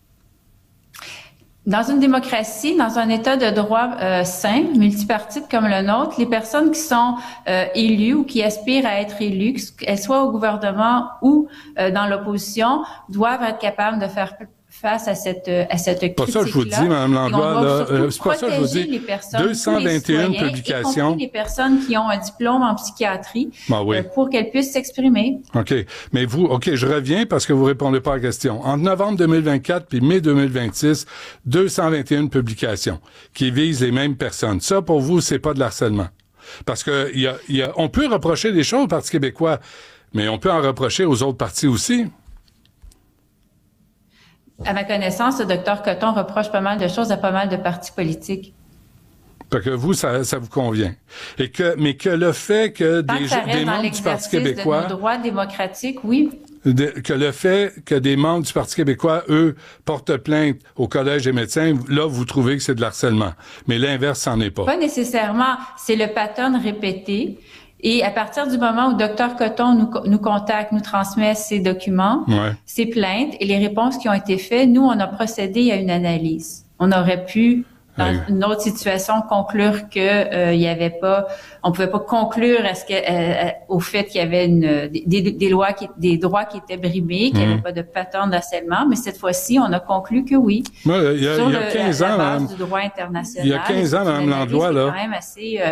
Dans une démocratie, dans un État de droit euh, sain, multipartite comme le nôtre, les personnes qui sont euh, élues ou qui aspirent à être élues, qu'elles soient au gouvernement ou euh, dans l'opposition, doivent être capables de faire face à cette à cette critique-là. C'est pas ça que je vous dis, Mme Langlois. Là, euh, c'est pas ça que je vous dis. Les personnes, deux cent vingt et une publications. Y compris les personnes qui ont un diplôme en psychiatrie ah oui. euh, pour qu'elles puissent s'exprimer. OK. Mais vous, OK, je reviens parce que vous répondez pas à la question. Entre novembre deux mille vingt-quatre puis mai deux mille vingt-six, deux cent vingt et une publications qui visent les mêmes personnes. Ça, pour vous, c'est pas de l'harcèlement. Parce que il y a, y a, on peut reprocher des choses au Parti québécois, mais on peut en reprocher aux autres partis aussi. À ma connaissance, le docteur Coton reproche pas mal de choses à pas mal de partis politiques. Parce que vous, ça, ça vous convient. Et que, mais que le fait que Tant des, que ça reste des dans membres du Parti québécois... de nos droits démocratiques, oui. De, que le fait que des membres du Parti québécois, eux, portent plainte au Collège des médecins, là, vous trouvez que c'est de l'harcèlement. Mais l'inverse, c'en est pas. Pas nécessairement. C'est le pattern répété. Et à partir du moment où Dr Coton nous, nous contacte, nous transmet ses documents, ouais. ses plaintes et les réponses qui ont été faites, nous, on a procédé à une analyse. On aurait pu, dans ouais. une autre situation, conclure que euh, il y avait pas, on pouvait pas conclure à ce que, euh, au fait qu'il y avait une, des, des lois, qui, des droits qui étaient brimés, qu'il n'y avait mmh. pas de pattern d'harcèlement. Mais cette fois-ci, on a conclu que oui. Ouais, il y a, sur il y a quinze le, ans, la base Mme, du droit international. il y a quinze ans, Mme Langlois, là. C'est quand même assez. Euh,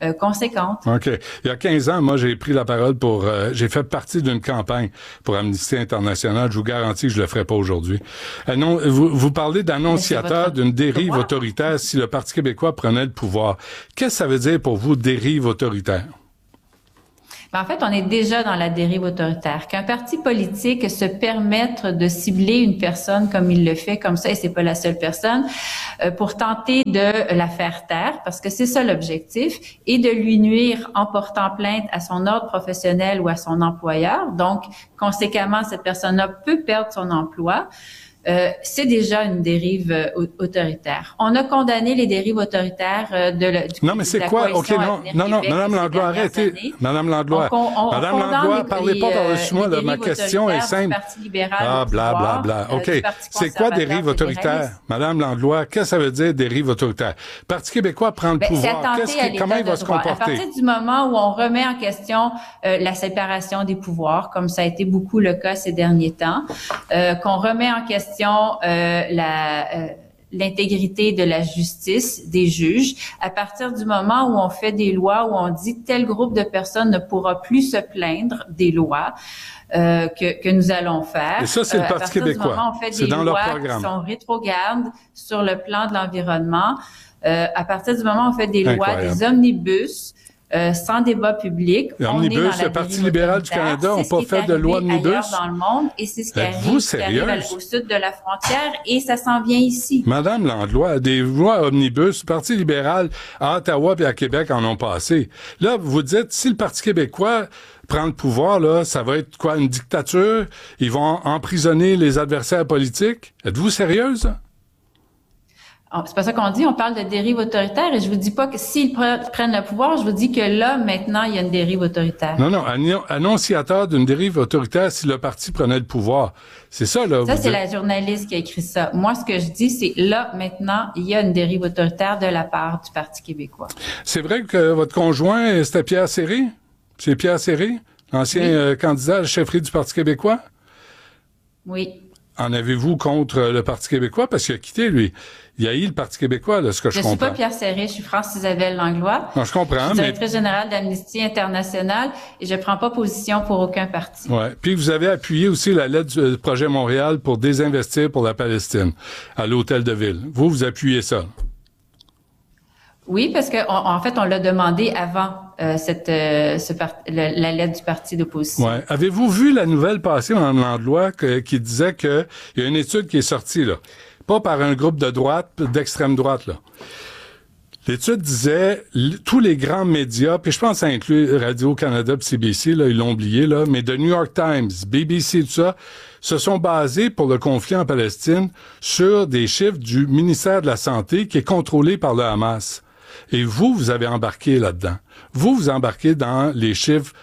euh, conséquente. OK. Il y a quinze ans, moi, j'ai pris la parole pour... Euh, j'ai fait partie d'une campagne pour Amnesty International. Je vous garantis que je le ferai pas aujourd'hui. Euh, non, vous, vous parlez d'annonciateur d'une dérive pouvoir. autoritaire si le Parti québécois prenait le pouvoir. Qu'est-ce que ça veut dire pour vous, dérive autoritaire? Ben, en fait, on est déjà dans la dérive autoritaire. Qu'un parti politique se permette de cibler une personne comme il le fait, comme ça, et c'est pas la seule personne, euh, pour tenter de la faire taire, parce que c'est ça l'objectif, et de lui nuire en portant plainte à son ordre professionnel ou à son employeur. Donc, conséquemment, cette personne-là peut perdre son emploi. Euh, c'est déjà une dérive euh, autoritaire. On a condamné les dérives autoritaires euh, de, le, du, non, mais c'est quoi? OK, non, non, non, Madame Langlois, arrêtez. Années. Madame Langlois, on, on, Madame Langlois, parlez pas par-dessus moi, là, ma question est simple. Ah, bla, bla, bla. OK. Euh, c'est quoi dérive autoritaire? Madame Langlois, qu'est-ce que ça veut dire dérive autoritaire? Parti québécois prend le ben, pouvoir. Qu'est-ce que, comment il va se comporter? À partir du moment où on remet en question euh, la séparation des pouvoirs, comme ça a été beaucoup le cas ces derniers temps, euh, qu'on remet en question Euh, la, euh, l'intégrité de la justice des juges, à partir du moment où on fait des lois, où on dit tel groupe de personnes ne pourra plus se plaindre des lois euh, que, que nous allons faire. Et ça, c'est le Parti euh, québécois. Moment, on fait c'est des dans lois leur programme. Qui sont rétrogrades sur le plan de l'environnement. Euh, à partir du moment où on fait des Incroyable. lois, des omnibus, Euh, sans débat public. Omnibus, le Parti libéral du Canada n'a pas fait de loi omnibus. Dans le monde, et c'est ce qui arrive, vous qui arrive au sud de la frontière, et ça s'en vient ici. Madame Langlois, des lois omnibus, le Parti libéral à Ottawa et à Québec en ont passé. Là, vous dites, si le Parti québécois prend le pouvoir, là, ça va être quoi, une dictature? Ils vont emprisonner les adversaires politiques? Êtes-vous sérieuse? C'est pas ça qu'on dit, on parle de dérive autoritaire, et je vous dis pas que s'ils pre- prennent le pouvoir, je vous dis que là, maintenant, il y a une dérive autoritaire. Non, non, annonciateur d'une dérive autoritaire si le parti prenait le pouvoir. C'est ça, là. Ça, c'est dites... la journaliste qui a écrit ça. Moi, ce que je dis, c'est là, maintenant, il y a une dérive autoritaire de la part du Parti québécois. C'est vrai que votre conjoint, c'était Pierre Séré? C'est Pierre Séré, l'ancien oui. euh, candidat à la chefferie du Parti québécois? Oui. En avez-vous contre le Parti québécois? Parce qu'il a quitté, lui. Il a eu le Parti québécois, là, ce que je, je comprends. Je suis pas Pierre Séré, je suis France-Isabelle Langlois. Non, je comprends, je suis directrice mais... générale d'Amnesty International, et je prends pas position pour aucun parti. Ouais. Puis vous avez appuyé aussi la lettre du projet Montréal pour désinvestir pour la Palestine à l'Hôtel de Ville. Vous, vous appuyez ça? Oui, parce que on, en fait, on l'a demandé avant euh, cette euh, ce part, le, la lettre du parti d'opposition. Ouais. Avez-vous vu la nouvelle passer dans Langlois que, qui disait que il y a une étude qui est sortie là, pas par un groupe de droite, d'extrême droite là. L'étude disait tous les grands médias, puis je pense à inclure Radio-Canada et C B C, là, ils l'ont oublié là, mais de New York Times, B B C, tout ça, se sont basés pour le conflit en Palestine sur des chiffres du ministère de la Santé qui est contrôlé par le Hamas. Et vous, vous avez embarqué là-dedans. Vous, vous embarquez dans les chiffres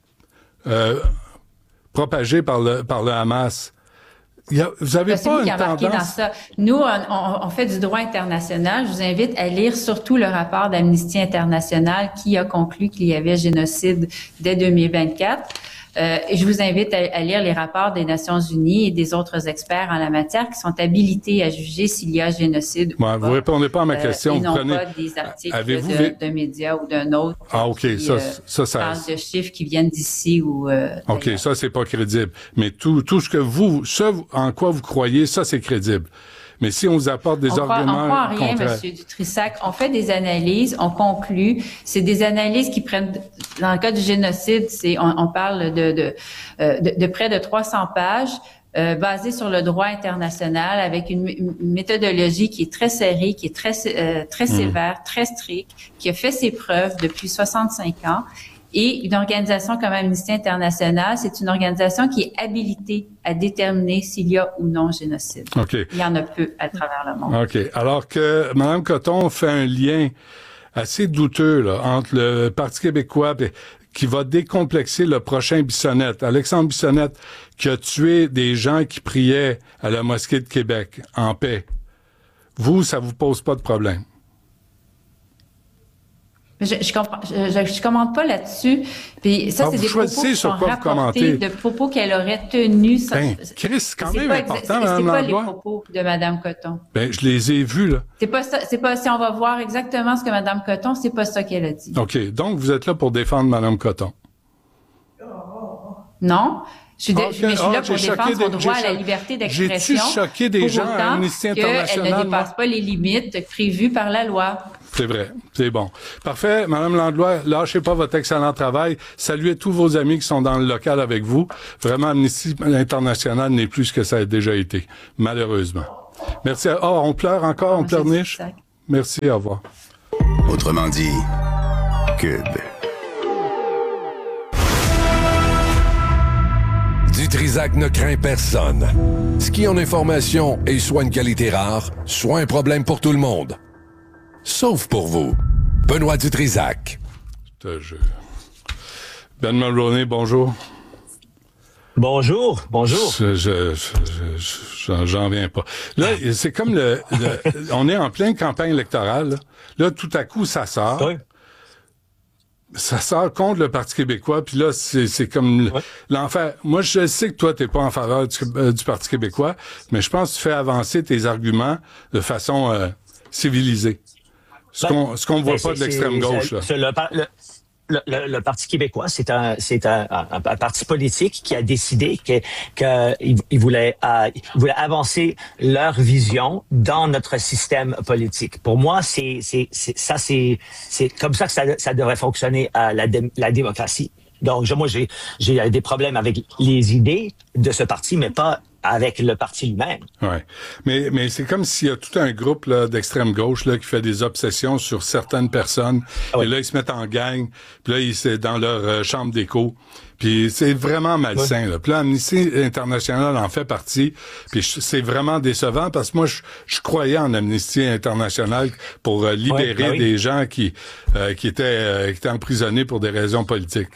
euh, propagés par le, par le Hamas. Il y a, vous avez c'est pas vous qui une embarquez tendance... dans ça. Nous, on, on, on fait du droit international. Je vous invite à lire surtout le rapport d'Amnesty International qui a conclu qu'il y avait génocide dès deux mille vingt-quatre. Euh, et je vous invite à, à lire les rapports des Nations Unies et des autres experts en la matière qui sont habilités à juger s'il y a génocide ouais, ou vous pas. répondez pas à ma question. Euh, et vous non prenez... pas des articles Avez-vous... de, d'un média ou d'un autre ah, OK. qui ça, euh, ça, ça, parlent de chiffres qui viennent d'ici ou... Euh, OK, d'ailleurs. Ça, c'est pas crédible. Mais tout, tout ce que vous... Ce en quoi vous croyez, ça, c'est crédible. Mais si on vous apporte des on croit, arguments on croit en rien, contraires... Monsieur Dutrissac. On fait des analyses, on conclut. C'est des analyses qui prennent, dans le cas du génocide, c'est, on, on parle de, de, de, de près de trois cents pages, euh, basées sur le droit international, avec une, une méthodologie qui est très serrée, qui est très, euh, très mmh. sévère, très stricte, qui a fait ses preuves depuis soixante-cinq ans. Et une organisation comme Amnesty International, c'est une organisation qui est habilitée à déterminer s'il y a ou non génocide. Okay. Il y en a peu à travers le monde. OK. Alors que Mme Coton fait un lien assez douteux là, entre le Parti québécois et, qui va décomplexer le prochain Bissonnette. Alexandre Bissonnette qui a tué des gens qui priaient à la mosquée de Québec en paix. Vous, ça vous pose pas de problème? Mais je, je comprends, je, je, je commente pas là-dessus. Puis ça, Alors, c'est des propos qui sont rapportés, de propos qu'elle aurait tenus. Ben, Chris, c'est quand même pas important, exa- Mme C'est pas les Langlois. propos de Mme Coton. Ben, je les ai vus, là. C'est pas ça, c'est pas, si on va voir exactement ce que Mme Coton, c'est pas ça qu'elle a dit. OK. Donc, vous êtes là pour défendre Mme Coton. Non. Je suis, de, Okay. mais je suis là Ah, pour j'ai défendre choqué son des- droit j'ai à la cho- liberté d'expression. J'ai-tu choqué des pour gens à autant Amnesty qu'elle International, ne dépasse moi? pas les limites prévues par la loi. C'est vrai. C'est bon. Parfait. Madame Langlois, lâchez pas votre excellent travail. Saluez tous vos amis qui sont dans le local avec vous. Vraiment, Amnesty International n'est plus ce que ça a déjà été. Malheureusement. Merci. À... Oh, on pleure encore? On pleurniche? Merci. Au revoir. Autrement dit, Cube. Du Trisac ne craint personne. Ski en information est soit une qualité rare, soit un problème pour tout le monde. Sauf pour vous. Benoît Dutrisac. Je te jure. Ben Mulroney, bonjour. Bonjour, bonjour. Je, je, je, je- j'en, j'en viens pas. Là, c'est comme le, le- on est en pleine campagne électorale. Là, Là, tout à coup, ça sort. Oui. Ça sort contre le Parti québécois, puis là, c'est, c'est comme l- l'enfer. Moi, je sais que toi, t'es pas en faveur du, euh, du Parti québécois, mais je pense que tu fais avancer tes arguments de façon euh, civilisée. Ce Ben, qu'on, ce qu'on voit ben, pas de c'est- l'extrême c'est- gauche, là. c'est le, par- le, le, le- le Parti québécois, c'est un, c'est un, un, un parti politique qui a décidé que, que il, il voulait, euh, il voulait avancer leur vision dans notre système politique. Pour moi, c'est, c'est, c'est ça, c'est, c'est comme ça que ça, ça devrait fonctionner à la, dé- la démocratie. Donc, je- moi, j'ai, j'ai des problèmes avec les idées de ce parti, mais pas avec le parti lui-même. Ouais. Mais, mais c'est comme s'il y a tout un groupe là, d'extrême gauche là, qui fait des obsessions sur certaines personnes. Et là, ils se mettent en gang. Puis là, ils c'est dans leur euh, chambre d'écho. Puis c'est vraiment malsain. Là. Puis là, Amnesty International en fait partie. Puis je- c'est vraiment décevant parce que moi, je, je croyais en Amnesty International pour euh, libérer Ouais, ben oui. des gens qui, euh, qui, étaient, euh, qui étaient emprisonnés pour des raisons politiques.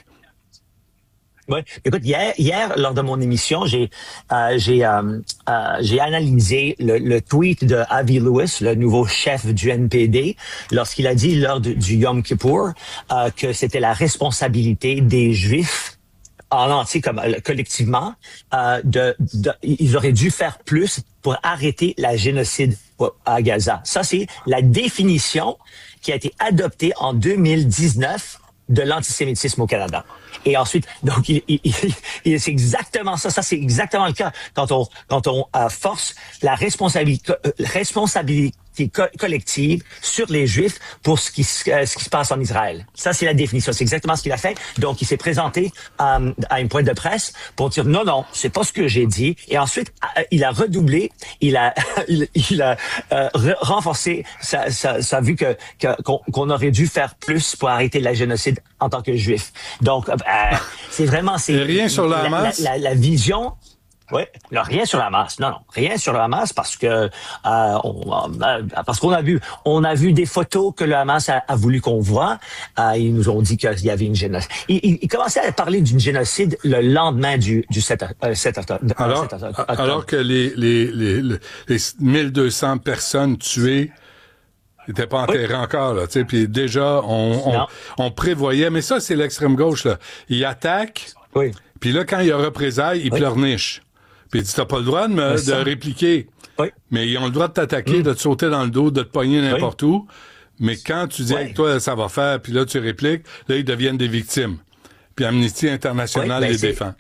Oui. Écoute, hier, hier, lors de mon émission, j'ai euh, j'ai euh, euh, j'ai analysé le, le tweet de Avi Lewis, le nouveau chef du N P D, lorsqu'il a dit lors du, du Yom Kippour euh, que c'était la responsabilité des Juifs en entier, comme euh, collectivement, euh, de, de ils auraient dû faire plus pour arrêter la génocide à Gaza. Ça, c'est la définition qui a été adoptée en deux mille dix-neuf de l'antisémitisme au Canada. Et ensuite, donc, il, il, il, il- c'est exactement ça. Ça, c'est exactement le cas quand on quand on euh, force la responsabilité euh, responsabilité co- collective sur les Juifs pour ce qui se, euh, ce qui se passe en Israël. Ça, c'est la définition. C'est exactement ce qu'il a fait. Donc, il s'est présenté euh, à une pointe de presse pour dire non, non, c'est pas ce que j'ai dit. Et ensuite, euh, il a redoublé, il a il, il a euh, re- renforcé sa, sa, sa vue que que- qu'on, qu'on aurait dû faire plus pour arrêter la génocide en tant que Juif. Donc, euh, c'est vraiment c'est rien sur le Hamas? La, la, la vision. Oui, rien sur le Hamas. Non, non, rien sur le Hamas parce que euh, on, euh, parce qu'on a vu on a vu des photos que le Hamas a, a voulu qu'on voit. Euh, ils nous ont dit qu'il y avait une génocide. Ils, ils, ils commençaient à parler d'une génocide le lendemain du du sept octobre. Alors, alors que les les les, les, les mille deux cents personnes tuées n'étaient pas enterrées encore, là, tu sais, puis déjà, on, on, on prévoyait, mais ça, c'est l'extrême gauche, là. Ils attaquent, oui. Puis là, quand il y a représailles, ils Oui. pleurnichent. Puis ils disent, t'as pas le droit de, me, Mais de ça- répliquer. Oui. Mais ils ont le droit de t'attaquer, Mm. de te sauter dans le dos, de te pogner n'importe Oui. où. Mais quand tu dis, Oui. hey, toi, ça va faire, puis là, tu répliques, là, ils deviennent des victimes. Puis Amnesty International Oui, ben, les c'est- défend.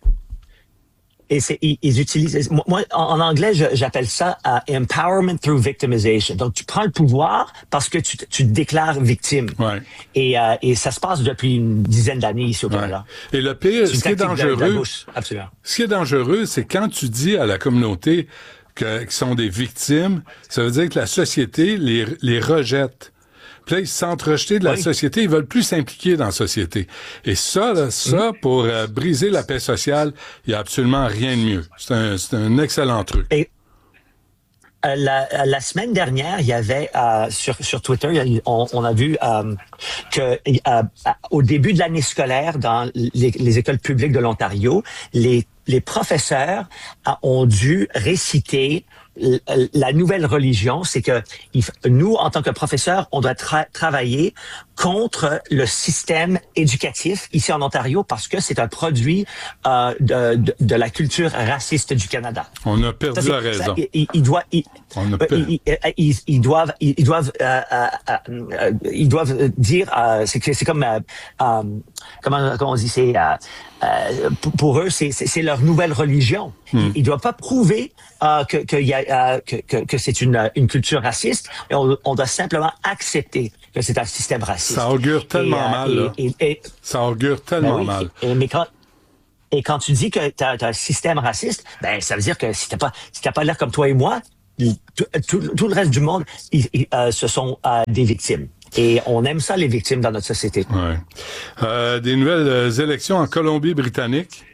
Et c'est, ils, ils utilisent, moi, moi, en, en anglais, je- j'appelle ça uh, empowerment through victimization. Donc, tu prends le pouvoir parce que tu, te- tu te déclares victime. Ouais. Et, euh, et ça se passe depuis une dizaine d'années ici au Canada. Et le pire, C'est une ce qui est tactique de- de la dangereux, gauche, absolument. ce qui est dangereux, c'est quand tu dis à la communauté que, qu'ils sont des victimes, ça veut dire que la société les, les rejette. Puis là, ils se sentent rejetés de la Oui. société, ils veulent plus s'impliquer dans la société. Et ça, là, ça, Mm. pour euh, briser la paix sociale, il y a absolument rien de mieux. C'est un, c'est un excellent truc. Et euh, la, la semaine dernière, il y avait euh, sur sur Twitter, il y a- on, on a vu euh, que euh, au début de l'année scolaire dans les, les écoles publiques de l'Ontario, les les professeurs euh, ont dû réciter l- la nouvelle religion, c'est que il f- nous, en tant que professeurs, on doit tra- travailler contre le système éducatif ici en Ontario parce que c'est un produit euh, de, de, de la culture raciste du Canada. On a perdu ça, la raison. Ça, ils, ils doivent, ils, On a per... ils, ils, ils doivent, ils doivent, euh, euh, euh, ils doivent dire, euh, c'est, c'est comme, euh, euh, comment, comment on dit, c'est, euh, euh, pour, pour eux, c'est, c'est, c'est leur nouvelle religion. Hmm. Ils, ils doivent pas prouver euh, que, que, y a, euh, que, que, que c'est une, une culture raciste. Et on, on doit simplement accepter que c'est un système raciste. Ça augure tellement et, mal. Euh, et, et, et, ça augure tellement ben oui, mal. Et, mais quand Et quand tu dis que tu as un système raciste, ben ça veut dire que si t'as pas si t'as pas l'air comme toi et moi, tout, tout, tout le reste du monde, ils, ils, euh, ce sont euh, des victimes. Et on aime ça, les victimes, dans notre société. Ouais. Euh, des nouvelles euh, élections en Colombie-Britannique.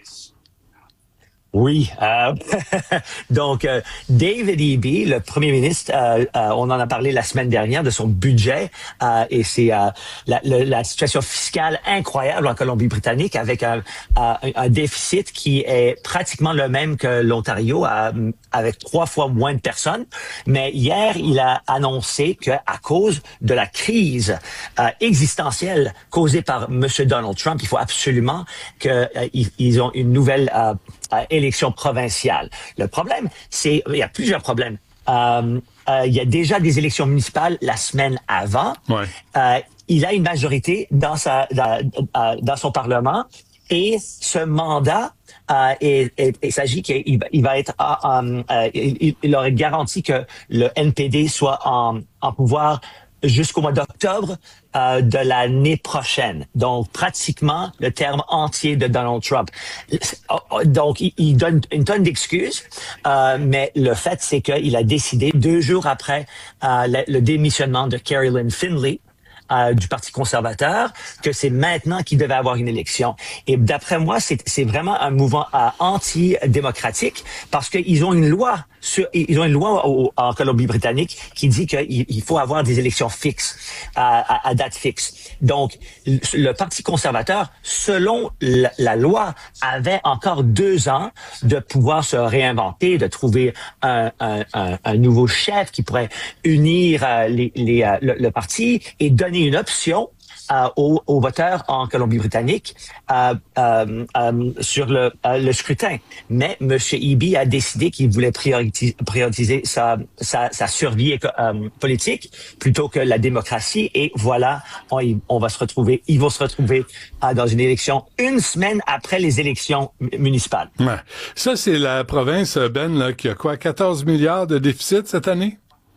Oui. Euh, donc, euh, David Eby, le premier ministre, euh, euh, on en a parlé la semaine dernière de son budget euh, et c'est euh, la, la, la situation fiscale incroyable en Colombie-Britannique avec un, un, un déficit qui est pratiquement le même que l'Ontario, euh, avec trois fois moins de personnes. Mais hier, il a annoncé que à cause de la crise euh, existentielle causée par M. Donald Trump, il faut absolument qu'ils euh, ils ont une nouvelle euh, Euh, élection provinciale. Le problème, c'est, il y a plusieurs problèmes. Euh, euh, il y a déjà des élections municipales la semaine avant. Ouais. Euh, il a une majorité dans sa, dans, dans son parlement et ce mandat, euh, et, et, il s'agit qu'il il va être, euh, euh, il, il aurait garanti que le N P D soit en, en pouvoir jusqu'au mois d'octobre euh, de l'année prochaine. Donc, pratiquement le terme entier de Donald Trump. Donc, il, il donne une tonne d'excuses, euh, mais le fait, c'est qu'il a décidé, deux jours après euh, le, le démissionnement de Carrie Lynn Finley, Euh, du Parti conservateur, que c'est maintenant qu'il devait avoir une élection. Et d'après moi, c'est, c'est vraiment un mouvement euh, anti-démocratique parce qu'ils ont une loi sur, ils ont une loi au, en Colombie-Britannique qui dit qu'il il faut avoir des élections fixes, euh, à, à date fixe. Donc, le, le Parti conservateur, selon la, la loi, avait encore deux ans de pouvoir se réinventer, de trouver un, un, un, un nouveau chef qui pourrait unir euh, les, les, euh, le, le parti et donner une option euh, aux, aux voteurs en Colombie-Britannique euh, euh, euh, sur le, euh, le scrutin. Mais M. Eby a décidé qu'il voulait prioriser, prioriser sa, sa, sa survie euh, politique plutôt que la démocratie. Et voilà, on, on va se retrouver, ils vont se retrouver euh, dans une élection une semaine après les élections municipales. Ouais. Ça, c'est la province, Ben, là, qui a quoi, quatorze milliards de déficit cette année?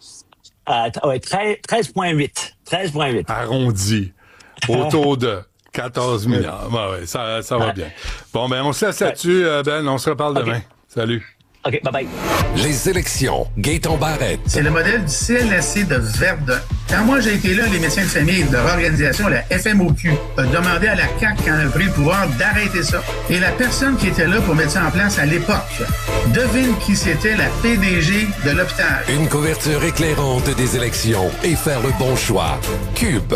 Euh, ouais, treize virgule huit. treize virgule huit. Arrondi. Autour de quatorze milliards. Ouais, ouais, ça, ça va bien. Bon, ben, on se laisse là-dessus, Ben. On se reparle demain. Okay. Salut. OK, bye-bye. Les élections. Gaëtan Barrette. C'est le modèle du C L S C de Verdun. Quand moi j'ai été là, les médecins de famille de leur organisation, la F M O Q, a demandé à la C A Q, quand elle a pris le pouvoir, d'arrêter ça. Et la personne qui était là pour mettre ça en place à l'époque, devine qui c'était la P D G de l'hôpital. Une couverture éclairante des élections et faire le bon choix. Cube.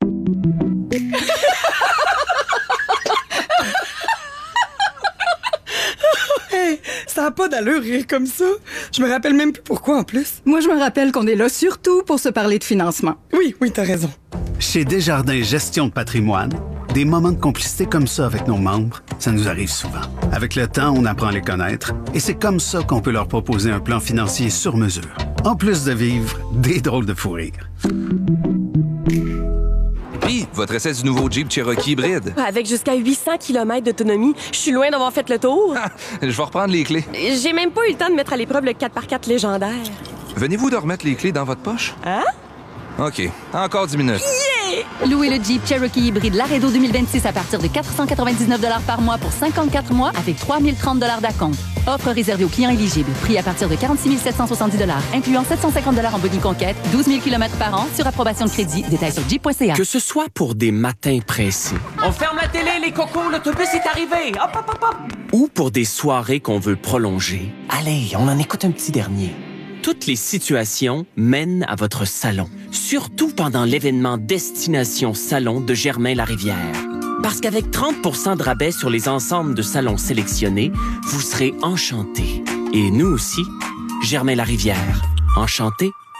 Hey, ça n'a pas d'allure rire comme ça. Je me rappelle même plus pourquoi en plus. Moi, je me rappelle qu'on est là surtout pour se parler de financement. Oui, oui, t'as raison. Chez Desjardins Gestion de patrimoine, des moments de complicité comme ça avec nos membres, ça nous arrive souvent. Avec le temps, on apprend à les connaître et c'est comme ça qu'on peut leur proposer un plan financier sur mesure. En plus de vivre des drôles de fou rire. Puis, votre essai du nouveau Jeep Cherokee hybride. Avec jusqu'à huit cents kilomètres d'autonomie, je suis loin d'avoir fait le tour. Je vais reprendre les clés. J'ai même pas eu le temps de mettre à l'épreuve le quatre par quatre légendaire. Venez-vous de remettre les clés dans votre poche? Hein? OK. Encore dix minutes. Yeah! Louez le Jeep Cherokee hybride Laredo deux mille vingt-six à partir de quatre cent quatre-vingt-dix-neuf dollars par mois pour cinquante-quatre mois avec trois mille trente dollars d'acompte. Offre réservée aux clients éligibles. Prix à partir de quarante-six mille sept cent soixante-dix dollars, incluant sept cent cinquante dollars en body conquête, douze mille kilomètres par an sur approbation de crédit. Détails sur jeep point c a. Que ce soit pour des matins précis. On ferme la télé, les cocos, l'autobus est arrivé. Hop, hop, hop, hop. Ou pour des soirées qu'on veut prolonger. Allez, on en écoute un petit dernier. Toutes les situations mènent à votre salon. Surtout pendant l'événement Destination Salon de Germain-Larivière. Parce qu'avec trente pour cent de rabais sur les ensembles de salons sélectionnés, vous serez enchantés. Et nous aussi, Germain-Larivière. Enchantés.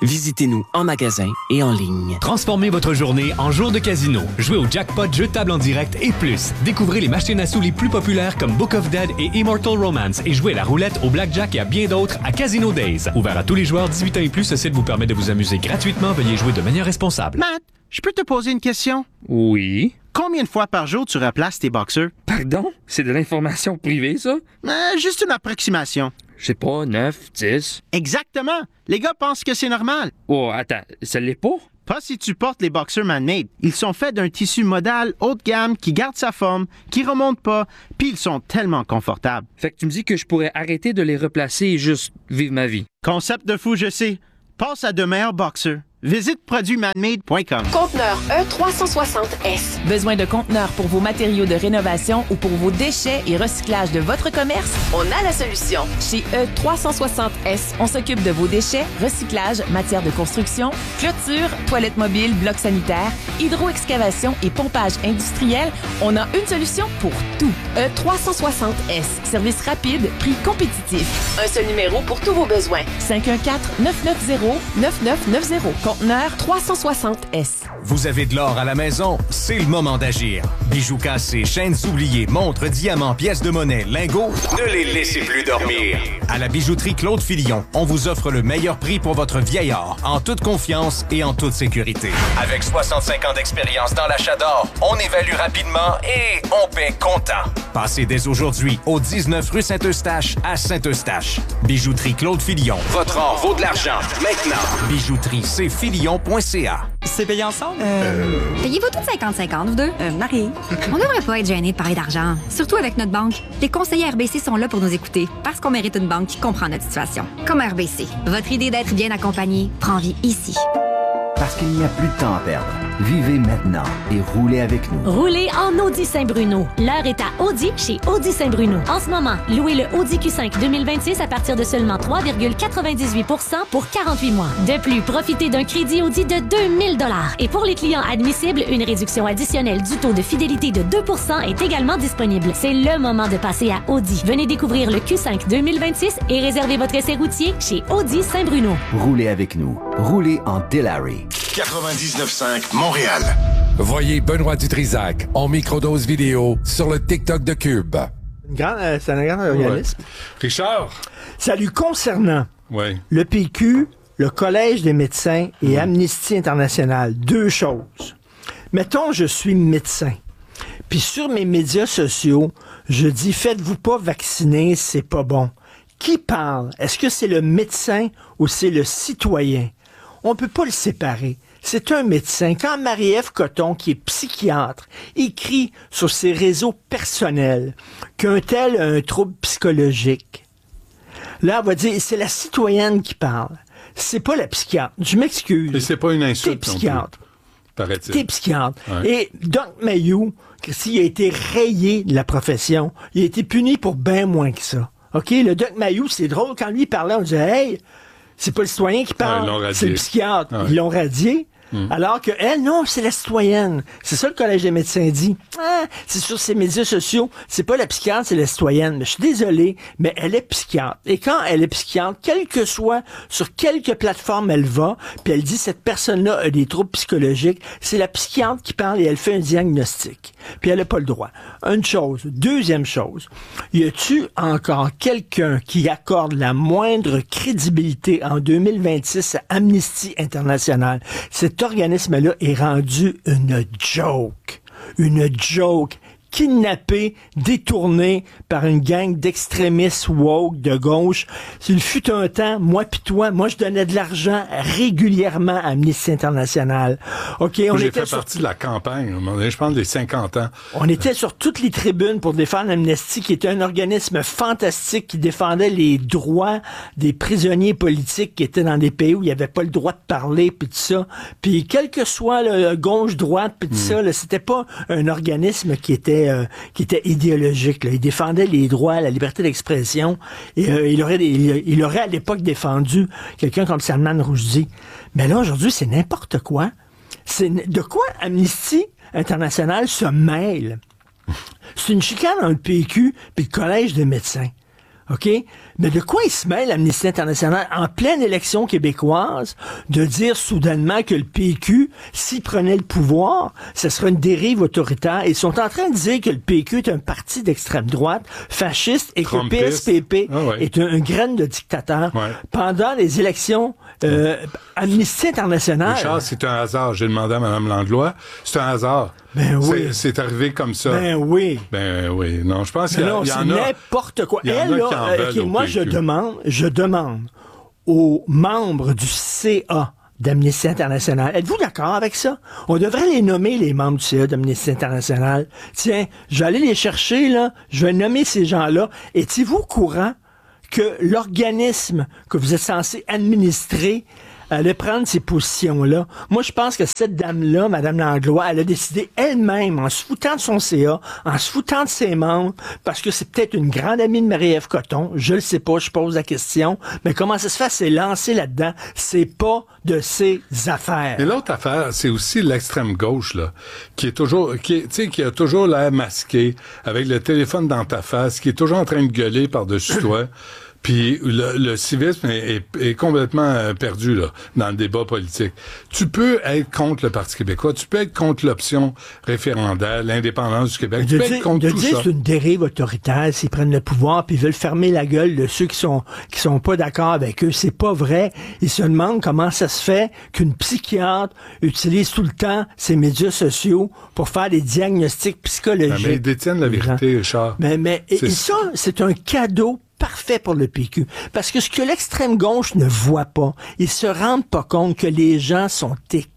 Visitez-nous en magasin et en ligne. Transformez votre journée en jour de casino. Jouez au jackpot, jeu de table en direct et plus. Découvrez les machines à sous les plus populaires comme Book of Dead et Immortal Romance et jouez à la roulette, au blackjack et à bien d'autres à Casino Days. Ouvert à tous les joueurs dix-huit ans et plus, ce site vous permet de vous amuser gratuitement. Veuillez jouer de manière responsable. Matt, je peux te poser une question? Oui. Combien de fois par jour tu replaces tes boxeurs? Pardon? C'est de l'information privée, ça? Euh, juste une approximation. Je sais pas, neuf, dix. Exactement. Les gars pensent que c'est normal. Oh, attends, ça l'est pas? Pas si tu portes les boxers man-made. Ils sont faits d'un tissu modal haut de gamme qui garde sa forme, qui remonte pas, puis ils sont tellement confortables. Fait que tu me dis que je pourrais arrêter de les replacer et juste vivre ma vie. Concept de fou, je sais. Passe à de meilleurs boxers. Visite produits manmade point com. Conteneur E trois cent soixante S. Besoin de conteneurs pour vos matériaux de rénovation ou pour vos déchets et recyclage de votre commerce? On a la solution. Chez E trois cent soixante S, on s'occupe de vos déchets, recyclage, matière de construction, clôture, toilettes mobiles, blocs sanitaires, hydro-excavation et pompage industriel. On a une solution pour tout. E trois cent soixante S. Service rapide, prix compétitif. Un seul numéro pour tous vos besoins. cinq un quatre, neuf neuf zéro, neuf neuf neuf zéro. Conteneur trois cent soixante S. Vous avez de l'or à la maison? C'est le moment d'agir. Bijoux cassés, chaînes oubliées, montres, diamants, pièces de monnaie, lingots, ne les laissez plus dormir. À la bijouterie Claude Filion, on vous offre le meilleur prix pour votre vieil or, en toute confiance et en toute sécurité. Avec soixante-cinq ans d'expérience dans l'achat d'or, on évalue rapidement et on paie comptant. Passez dès aujourd'hui au dix-neuf rue Saint-Eustache à Saint-Eustache. Bijouterie Claude Filion. Votre or vaut de l'argent. Maintenant. Bijouterie c filion point c a. C'est payé ensemble? Euh... Payez-vous toutes cinquante cinquante, vous deux? Euh, Marie. On devrait pas être gêné de parler d'argent. Surtout avec notre banque. Les conseillers R B C sont là pour nous écouter. Parce qu'on mérite une banque qui comprend notre situation. Comme R B C. Votre idée d'être bien accompagné prend vie ici. Parce qu'il n'y a plus de temps à perdre. Vivez maintenant et roulez avec nous. Roulez en Audi Saint-Bruno. L'heure est à Audi chez Audi Saint-Bruno. En ce moment, louez le Audi Q cinq deux mille vingt-six à partir de seulement trois virgule quatre-vingt-dix-huit pour cent pour quarante-huit mois. De plus, profitez d'un crédit Audi de deux mille dollars. Et pour les clients admissibles, une réduction additionnelle du taux de fidélité de deux pour cent est également disponible. C'est le moment de passer à Audi. Venez découvrir le Q cinq deux mille vingt-six et réservez votre essai routier chez Audi Saint-Bruno. Roulez avec nous. Roulez en Delary. quatre-vingt-dix-neuf cinq Montréal. Voyez Benoît Dutrisac en microdose vidéo sur le TikTok de Cube. Une grande, euh, c'est un grand organisme. Ouais. Richard. Salut, concernant ouais. le P Q, le Collège des médecins et mmh. Amnesty International, deux choses. Mettons, je suis médecin. Puis sur mes médias sociaux, je dis, faites-vous pas vacciner, c'est pas bon. Qui parle? Est-ce que c'est le médecin ou c'est le citoyen? On peut pas le séparer. C'est un médecin. Quand Marie-Ève Coton, qui est psychiatre, écrit sur ses réseaux personnels qu'un tel a un trouble psychologique, là, on va dire, c'est la citoyenne qui parle. C'est pas la psychiatre. Je m'excuse. Et c'est pas une insulte. T'es psychiatre. Paraît-il. T'es psychiatre. Ouais. Et Doc Mayou, s'il a été rayé de la profession, il a été puni pour bien moins que ça. OK? Le Doc Mayou, c'est drôle. Quand lui parlait, on disait, hey, c'est pas le citoyen qui parle, ouais, c'est le psychiatre. Ouais. Ils l'ont radié. Mmh. Alors que elle, non, c'est la citoyenne. C'est ça le Collège des médecins dit. Ah, c'est sur ses médias sociaux. C'est pas la psychiatre, c'est la citoyenne. Mais je suis désolé, mais elle est psychiatre. Et quand elle est psychiatre, quel que soit sur quelque plateforme elle va, puis elle dit cette personne-là a des troubles psychologiques, c'est la psychiatre qui parle et elle fait un diagnostic. Puis elle n'a pas le droit. Une chose. Deuxième chose. Y a-tu encore quelqu'un qui accorde la moindre crédibilité en deux mille vingt-six à Amnesty International? Cet organisme-là est rendu une joke. Une joke. Kidnappé, détourné par une gang d'extrémistes woke de gauche. S'il fut un temps, moi pis toi, moi je donnais de l'argent régulièrement à Amnesty International. OK, on J'ai était fait sur... partie de la campagne, je pense des cinquante ans. On était sur toutes les tribunes pour défendre Amnesty, qui était un organisme fantastique qui défendait les droits des prisonniers politiques qui étaient dans des pays où il n'y avait pas le droit de parler, puis tout ça. Puis quel que soit le gauche-droite, puis tout mm. ça, là, c'était pas un organisme qui était Euh, qui était idéologique. Là. Il défendait les droits, la liberté d'expression. Et euh, il, aurait, il, il aurait à l'époque défendu quelqu'un comme Salman Rushdie. Mais là, aujourd'hui, c'est n'importe quoi. C'est de quoi Amnesty International se mêle? C'est une chicane dans le P Q puis le Collège des médecins. OK? Mais de quoi il se mêle, l'Amnistie internationale, en pleine élection québécoise, de dire soudainement que le P Q, s'il prenait le pouvoir, ce serait une dérive autoritaire. Ils sont en train de dire que le P Q est un parti d'extrême droite, fasciste, et que le P S P P ah ouais. est un, un graine de dictateur. Ouais. Pendant les élections, euh, Amnistie internationale... Richard, c'est un hasard. J'ai demandé à Mme Langlois. C'est un hasard. Ben oui. C'est, c'est arrivé comme ça. Ben oui. Ben oui. Non, je pense qu'il y, non, y en a... c'est n'importe quoi. Il y en Elle, a qui en là, veulent okay, moi, P Q. je demande, je demande aux membres du C A d'Amnistie internationale, êtes-vous d'accord avec ça? On devrait les nommer, les membres du C A d'Amnistie internationale. Tiens, je vais aller les chercher, là. Je vais nommer ces gens-là. Étiez-vous au courant que l'organisme que vous êtes censé administrer allait prendre ces positions-là? Moi, je pense que cette dame-là, Mme Langlois, elle a décidé elle-même, en se foutant de son C A, en se foutant de ses membres, parce que c'est peut-être une grande amie de Marie-Ève Coton, je le sais pas, je pose la question, mais comment ça se fait, c'est lancé là-dedans, c'est pas de ses affaires. Et l'autre affaire, c'est aussi l'extrême gauche, là, qui est toujours, qui est, tu sais, qui a toujours l'air masqué, avec le téléphone dans ta face, qui est toujours en train de gueuler par-dessus toi. Puis le, le civisme est, est, est complètement euh, perdu là dans le débat politique. Tu peux être contre le Parti québécois, tu peux être contre l'option référendaire, l'indépendance du Québec, tu peux dire, être contre de tout dire ça. C'est une dérive autoritaire s'ils prennent le pouvoir puis ils veulent fermer la gueule de ceux qui sont qui sont pas d'accord avec eux. C'est pas vrai. Ils se demandent comment ça se fait qu'une psychiatre utilise tout le temps ses médias sociaux pour faire des diagnostics psychologiques. Non, mais ils détiennent la vérité, Richard. Mais, mais et, et ça, c'est un cadeau parfait pour le P Q. Parce que ce que l'extrême gauche ne voit pas, ils se rendent pas compte que les gens sont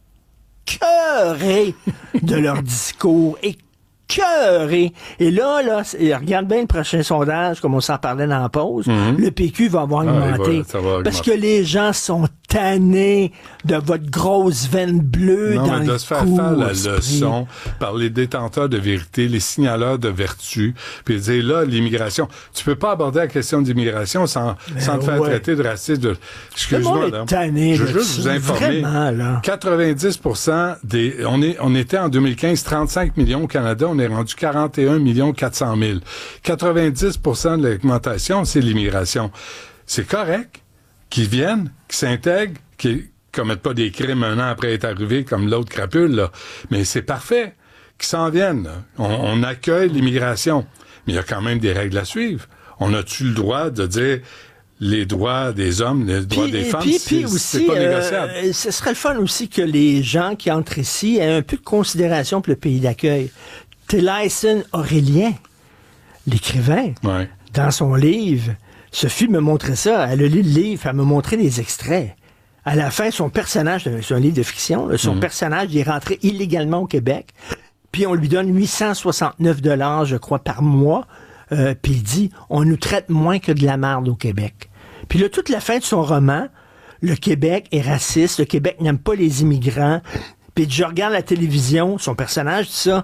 écœurés de leur discours, écœurés. Et là, là, regarde bien le prochain sondage, comme on s'en parlait dans la pause, mm-hmm. le P Q va avoir augmenté. Ah, va, va parce que les gens sont tannés de votre grosse veine bleue non, dans mais le de se faire faire la leçon par les détenteurs de vérité, les signaleurs de vertu, puis dire là, l'immigration, tu peux pas aborder la question de l'immigration sans, sans te faire ouais. traiter de raciste. De... Excuse-moi, là. Tanné, je veux juste vous informer. Vraiment, là. quatre-vingt-dix pour cent des, on est, on était en deux mille quinze trente-cinq millions au Canada, on est rendu quarante et un millions quatre cent mille. quatre-vingt-dix pour cent de l'augmentation, c'est l'immigration. C'est correct qu'ils viennent, qu'ils s'intègrent, qu'ils commettent pas des crimes un an après être arrivés comme l'autre crapule, là. Mais c'est parfait qu'ils s'en viennent. On, on accueille l'immigration. Mais il y a quand même des règles à suivre. On a-tu le droit de dire les droits des hommes, les droits puis, des femmes, puis, c'est, puis aussi, c'est pas négociable. Euh, ce serait le fun aussi que les gens qui entrent ici aient un peu de considération pour le pays d'accueil. Télaïsen Aurélien, l'écrivain, ouais. dans son livre, Sophie me montrait ça, elle a lu le livre, elle me montrait des extraits. À la fin, son personnage, c'est un livre de fiction, là, son mmh. personnage, il est rentré illégalement au Québec, puis on lui donne huit cent soixante-neuf dollars, je crois, par mois, euh, puis il dit, on nous traite moins que de la merde au Québec. Puis là, toute la fin de son roman, le Québec est raciste, le Québec n'aime pas les immigrants, puis je regarde la télévision, son personnage dit ça,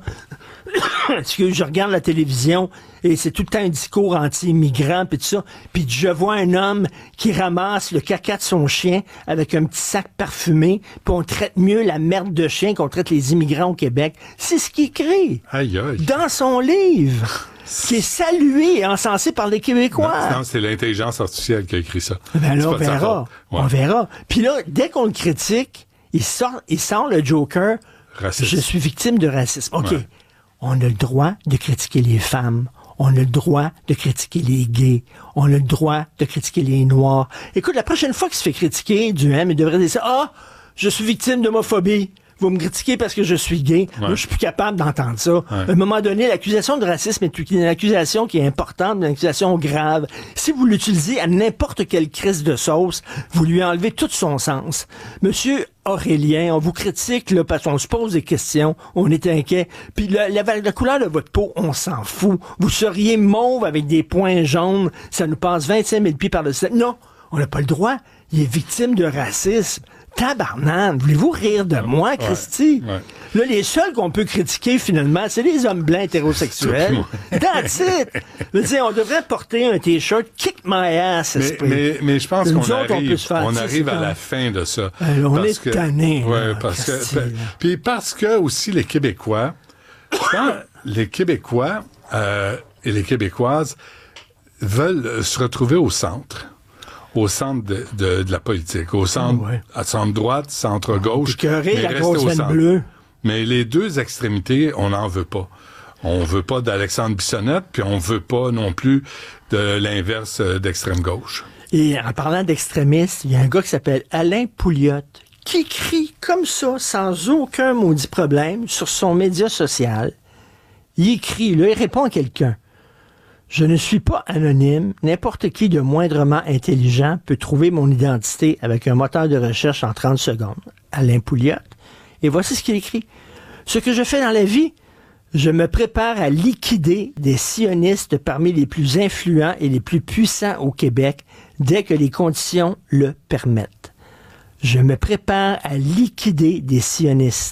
excuse, je regarde la télévision et c'est tout le temps un discours anti-immigrant puis tout ça, puis je vois un homme qui ramasse le caca de son chien avec un petit sac parfumé, puis on traite mieux la merde de chien qu'on traite les immigrants au Québec. C'est ce qu'il écrit aïe, aïe. dans son livre, qui est salué et encensé par les Québécois. Non, non, c'est l'intelligence artificielle qui a écrit ça. Ben là, on verra, ouais. on verra. Puis là, dès qu'on le critique, il sort, il sort le Joker. Raciste. Je suis victime de racisme. OK. Ouais. On a le droit de critiquer les femmes. On a le droit de critiquer les gays. On a le droit de critiquer les noirs. Écoute, la prochaine fois qu'il se fait critiquer du M, il devrait dire ça. Ah, je suis victime d'homophobie. Vous me critiquez parce que je suis gay. Ouais. Moi, je suis plus capable d'entendre ça. Ouais. À un moment donné, l'accusation de racisme est une accusation qui est importante, une accusation grave. Si vous l'utilisez à n'importe quelle crise de sauce, vous lui enlevez tout son sens. Monsieur Aurélien, on vous critique là, parce qu'on se pose des questions, on est inquiet. Puis la, la, la couleur de votre peau, on s'en fout. Vous seriez mauve avec des points jaunes, ça nous passe vingt-cinq mille pieds par le ciel. Non, on n'a pas le droit. Il est victime de racisme. Tabarnane, voulez-vous rire de moi, Christy? Ouais, ouais. Là, les seuls qu'on peut critiquer, finalement, c'est les hommes blancs hétérosexuels. That's it! Je veux dire, on devrait porter un T-shirt « Kick my ass », mais, mais, mais je pense Nous qu'on autres, arrive, on, faire, on arrive à quand... la fin de ça. Alors, on est tannés. Ouais, parce Christy, que, puis parce que aussi les Québécois, je pense, les Québécois euh, et les Québécoises, veulent se retrouver au centre. Au centre de, de, de la politique, au centre, oh ouais. à centre droite, centre gauche, écœuré, mais la rester grosse au veine centre. bleue. Mais les deux extrémités, on n'en veut pas. On veut pas d'Alexandre Bissonnette, puis on veut pas non plus de l'inverse d'extrême gauche. Et en parlant d'extrémistes, il y a un gars qui s'appelle Alain Pouliot qui crie comme ça, sans aucun maudit problème, sur son média social. Il écrit, là, il répond à quelqu'un. Je ne suis pas anonyme. N'importe qui de moindrement intelligent peut trouver mon identité avec un moteur de recherche en trente secondes. Alain Pouliot. Et voici ce qu'il écrit. Ce que je fais dans la vie, je me prépare à liquider des sionistes parmi les plus influents et les plus puissants au Québec dès que les conditions le permettent. Je me prépare à liquider des sionistes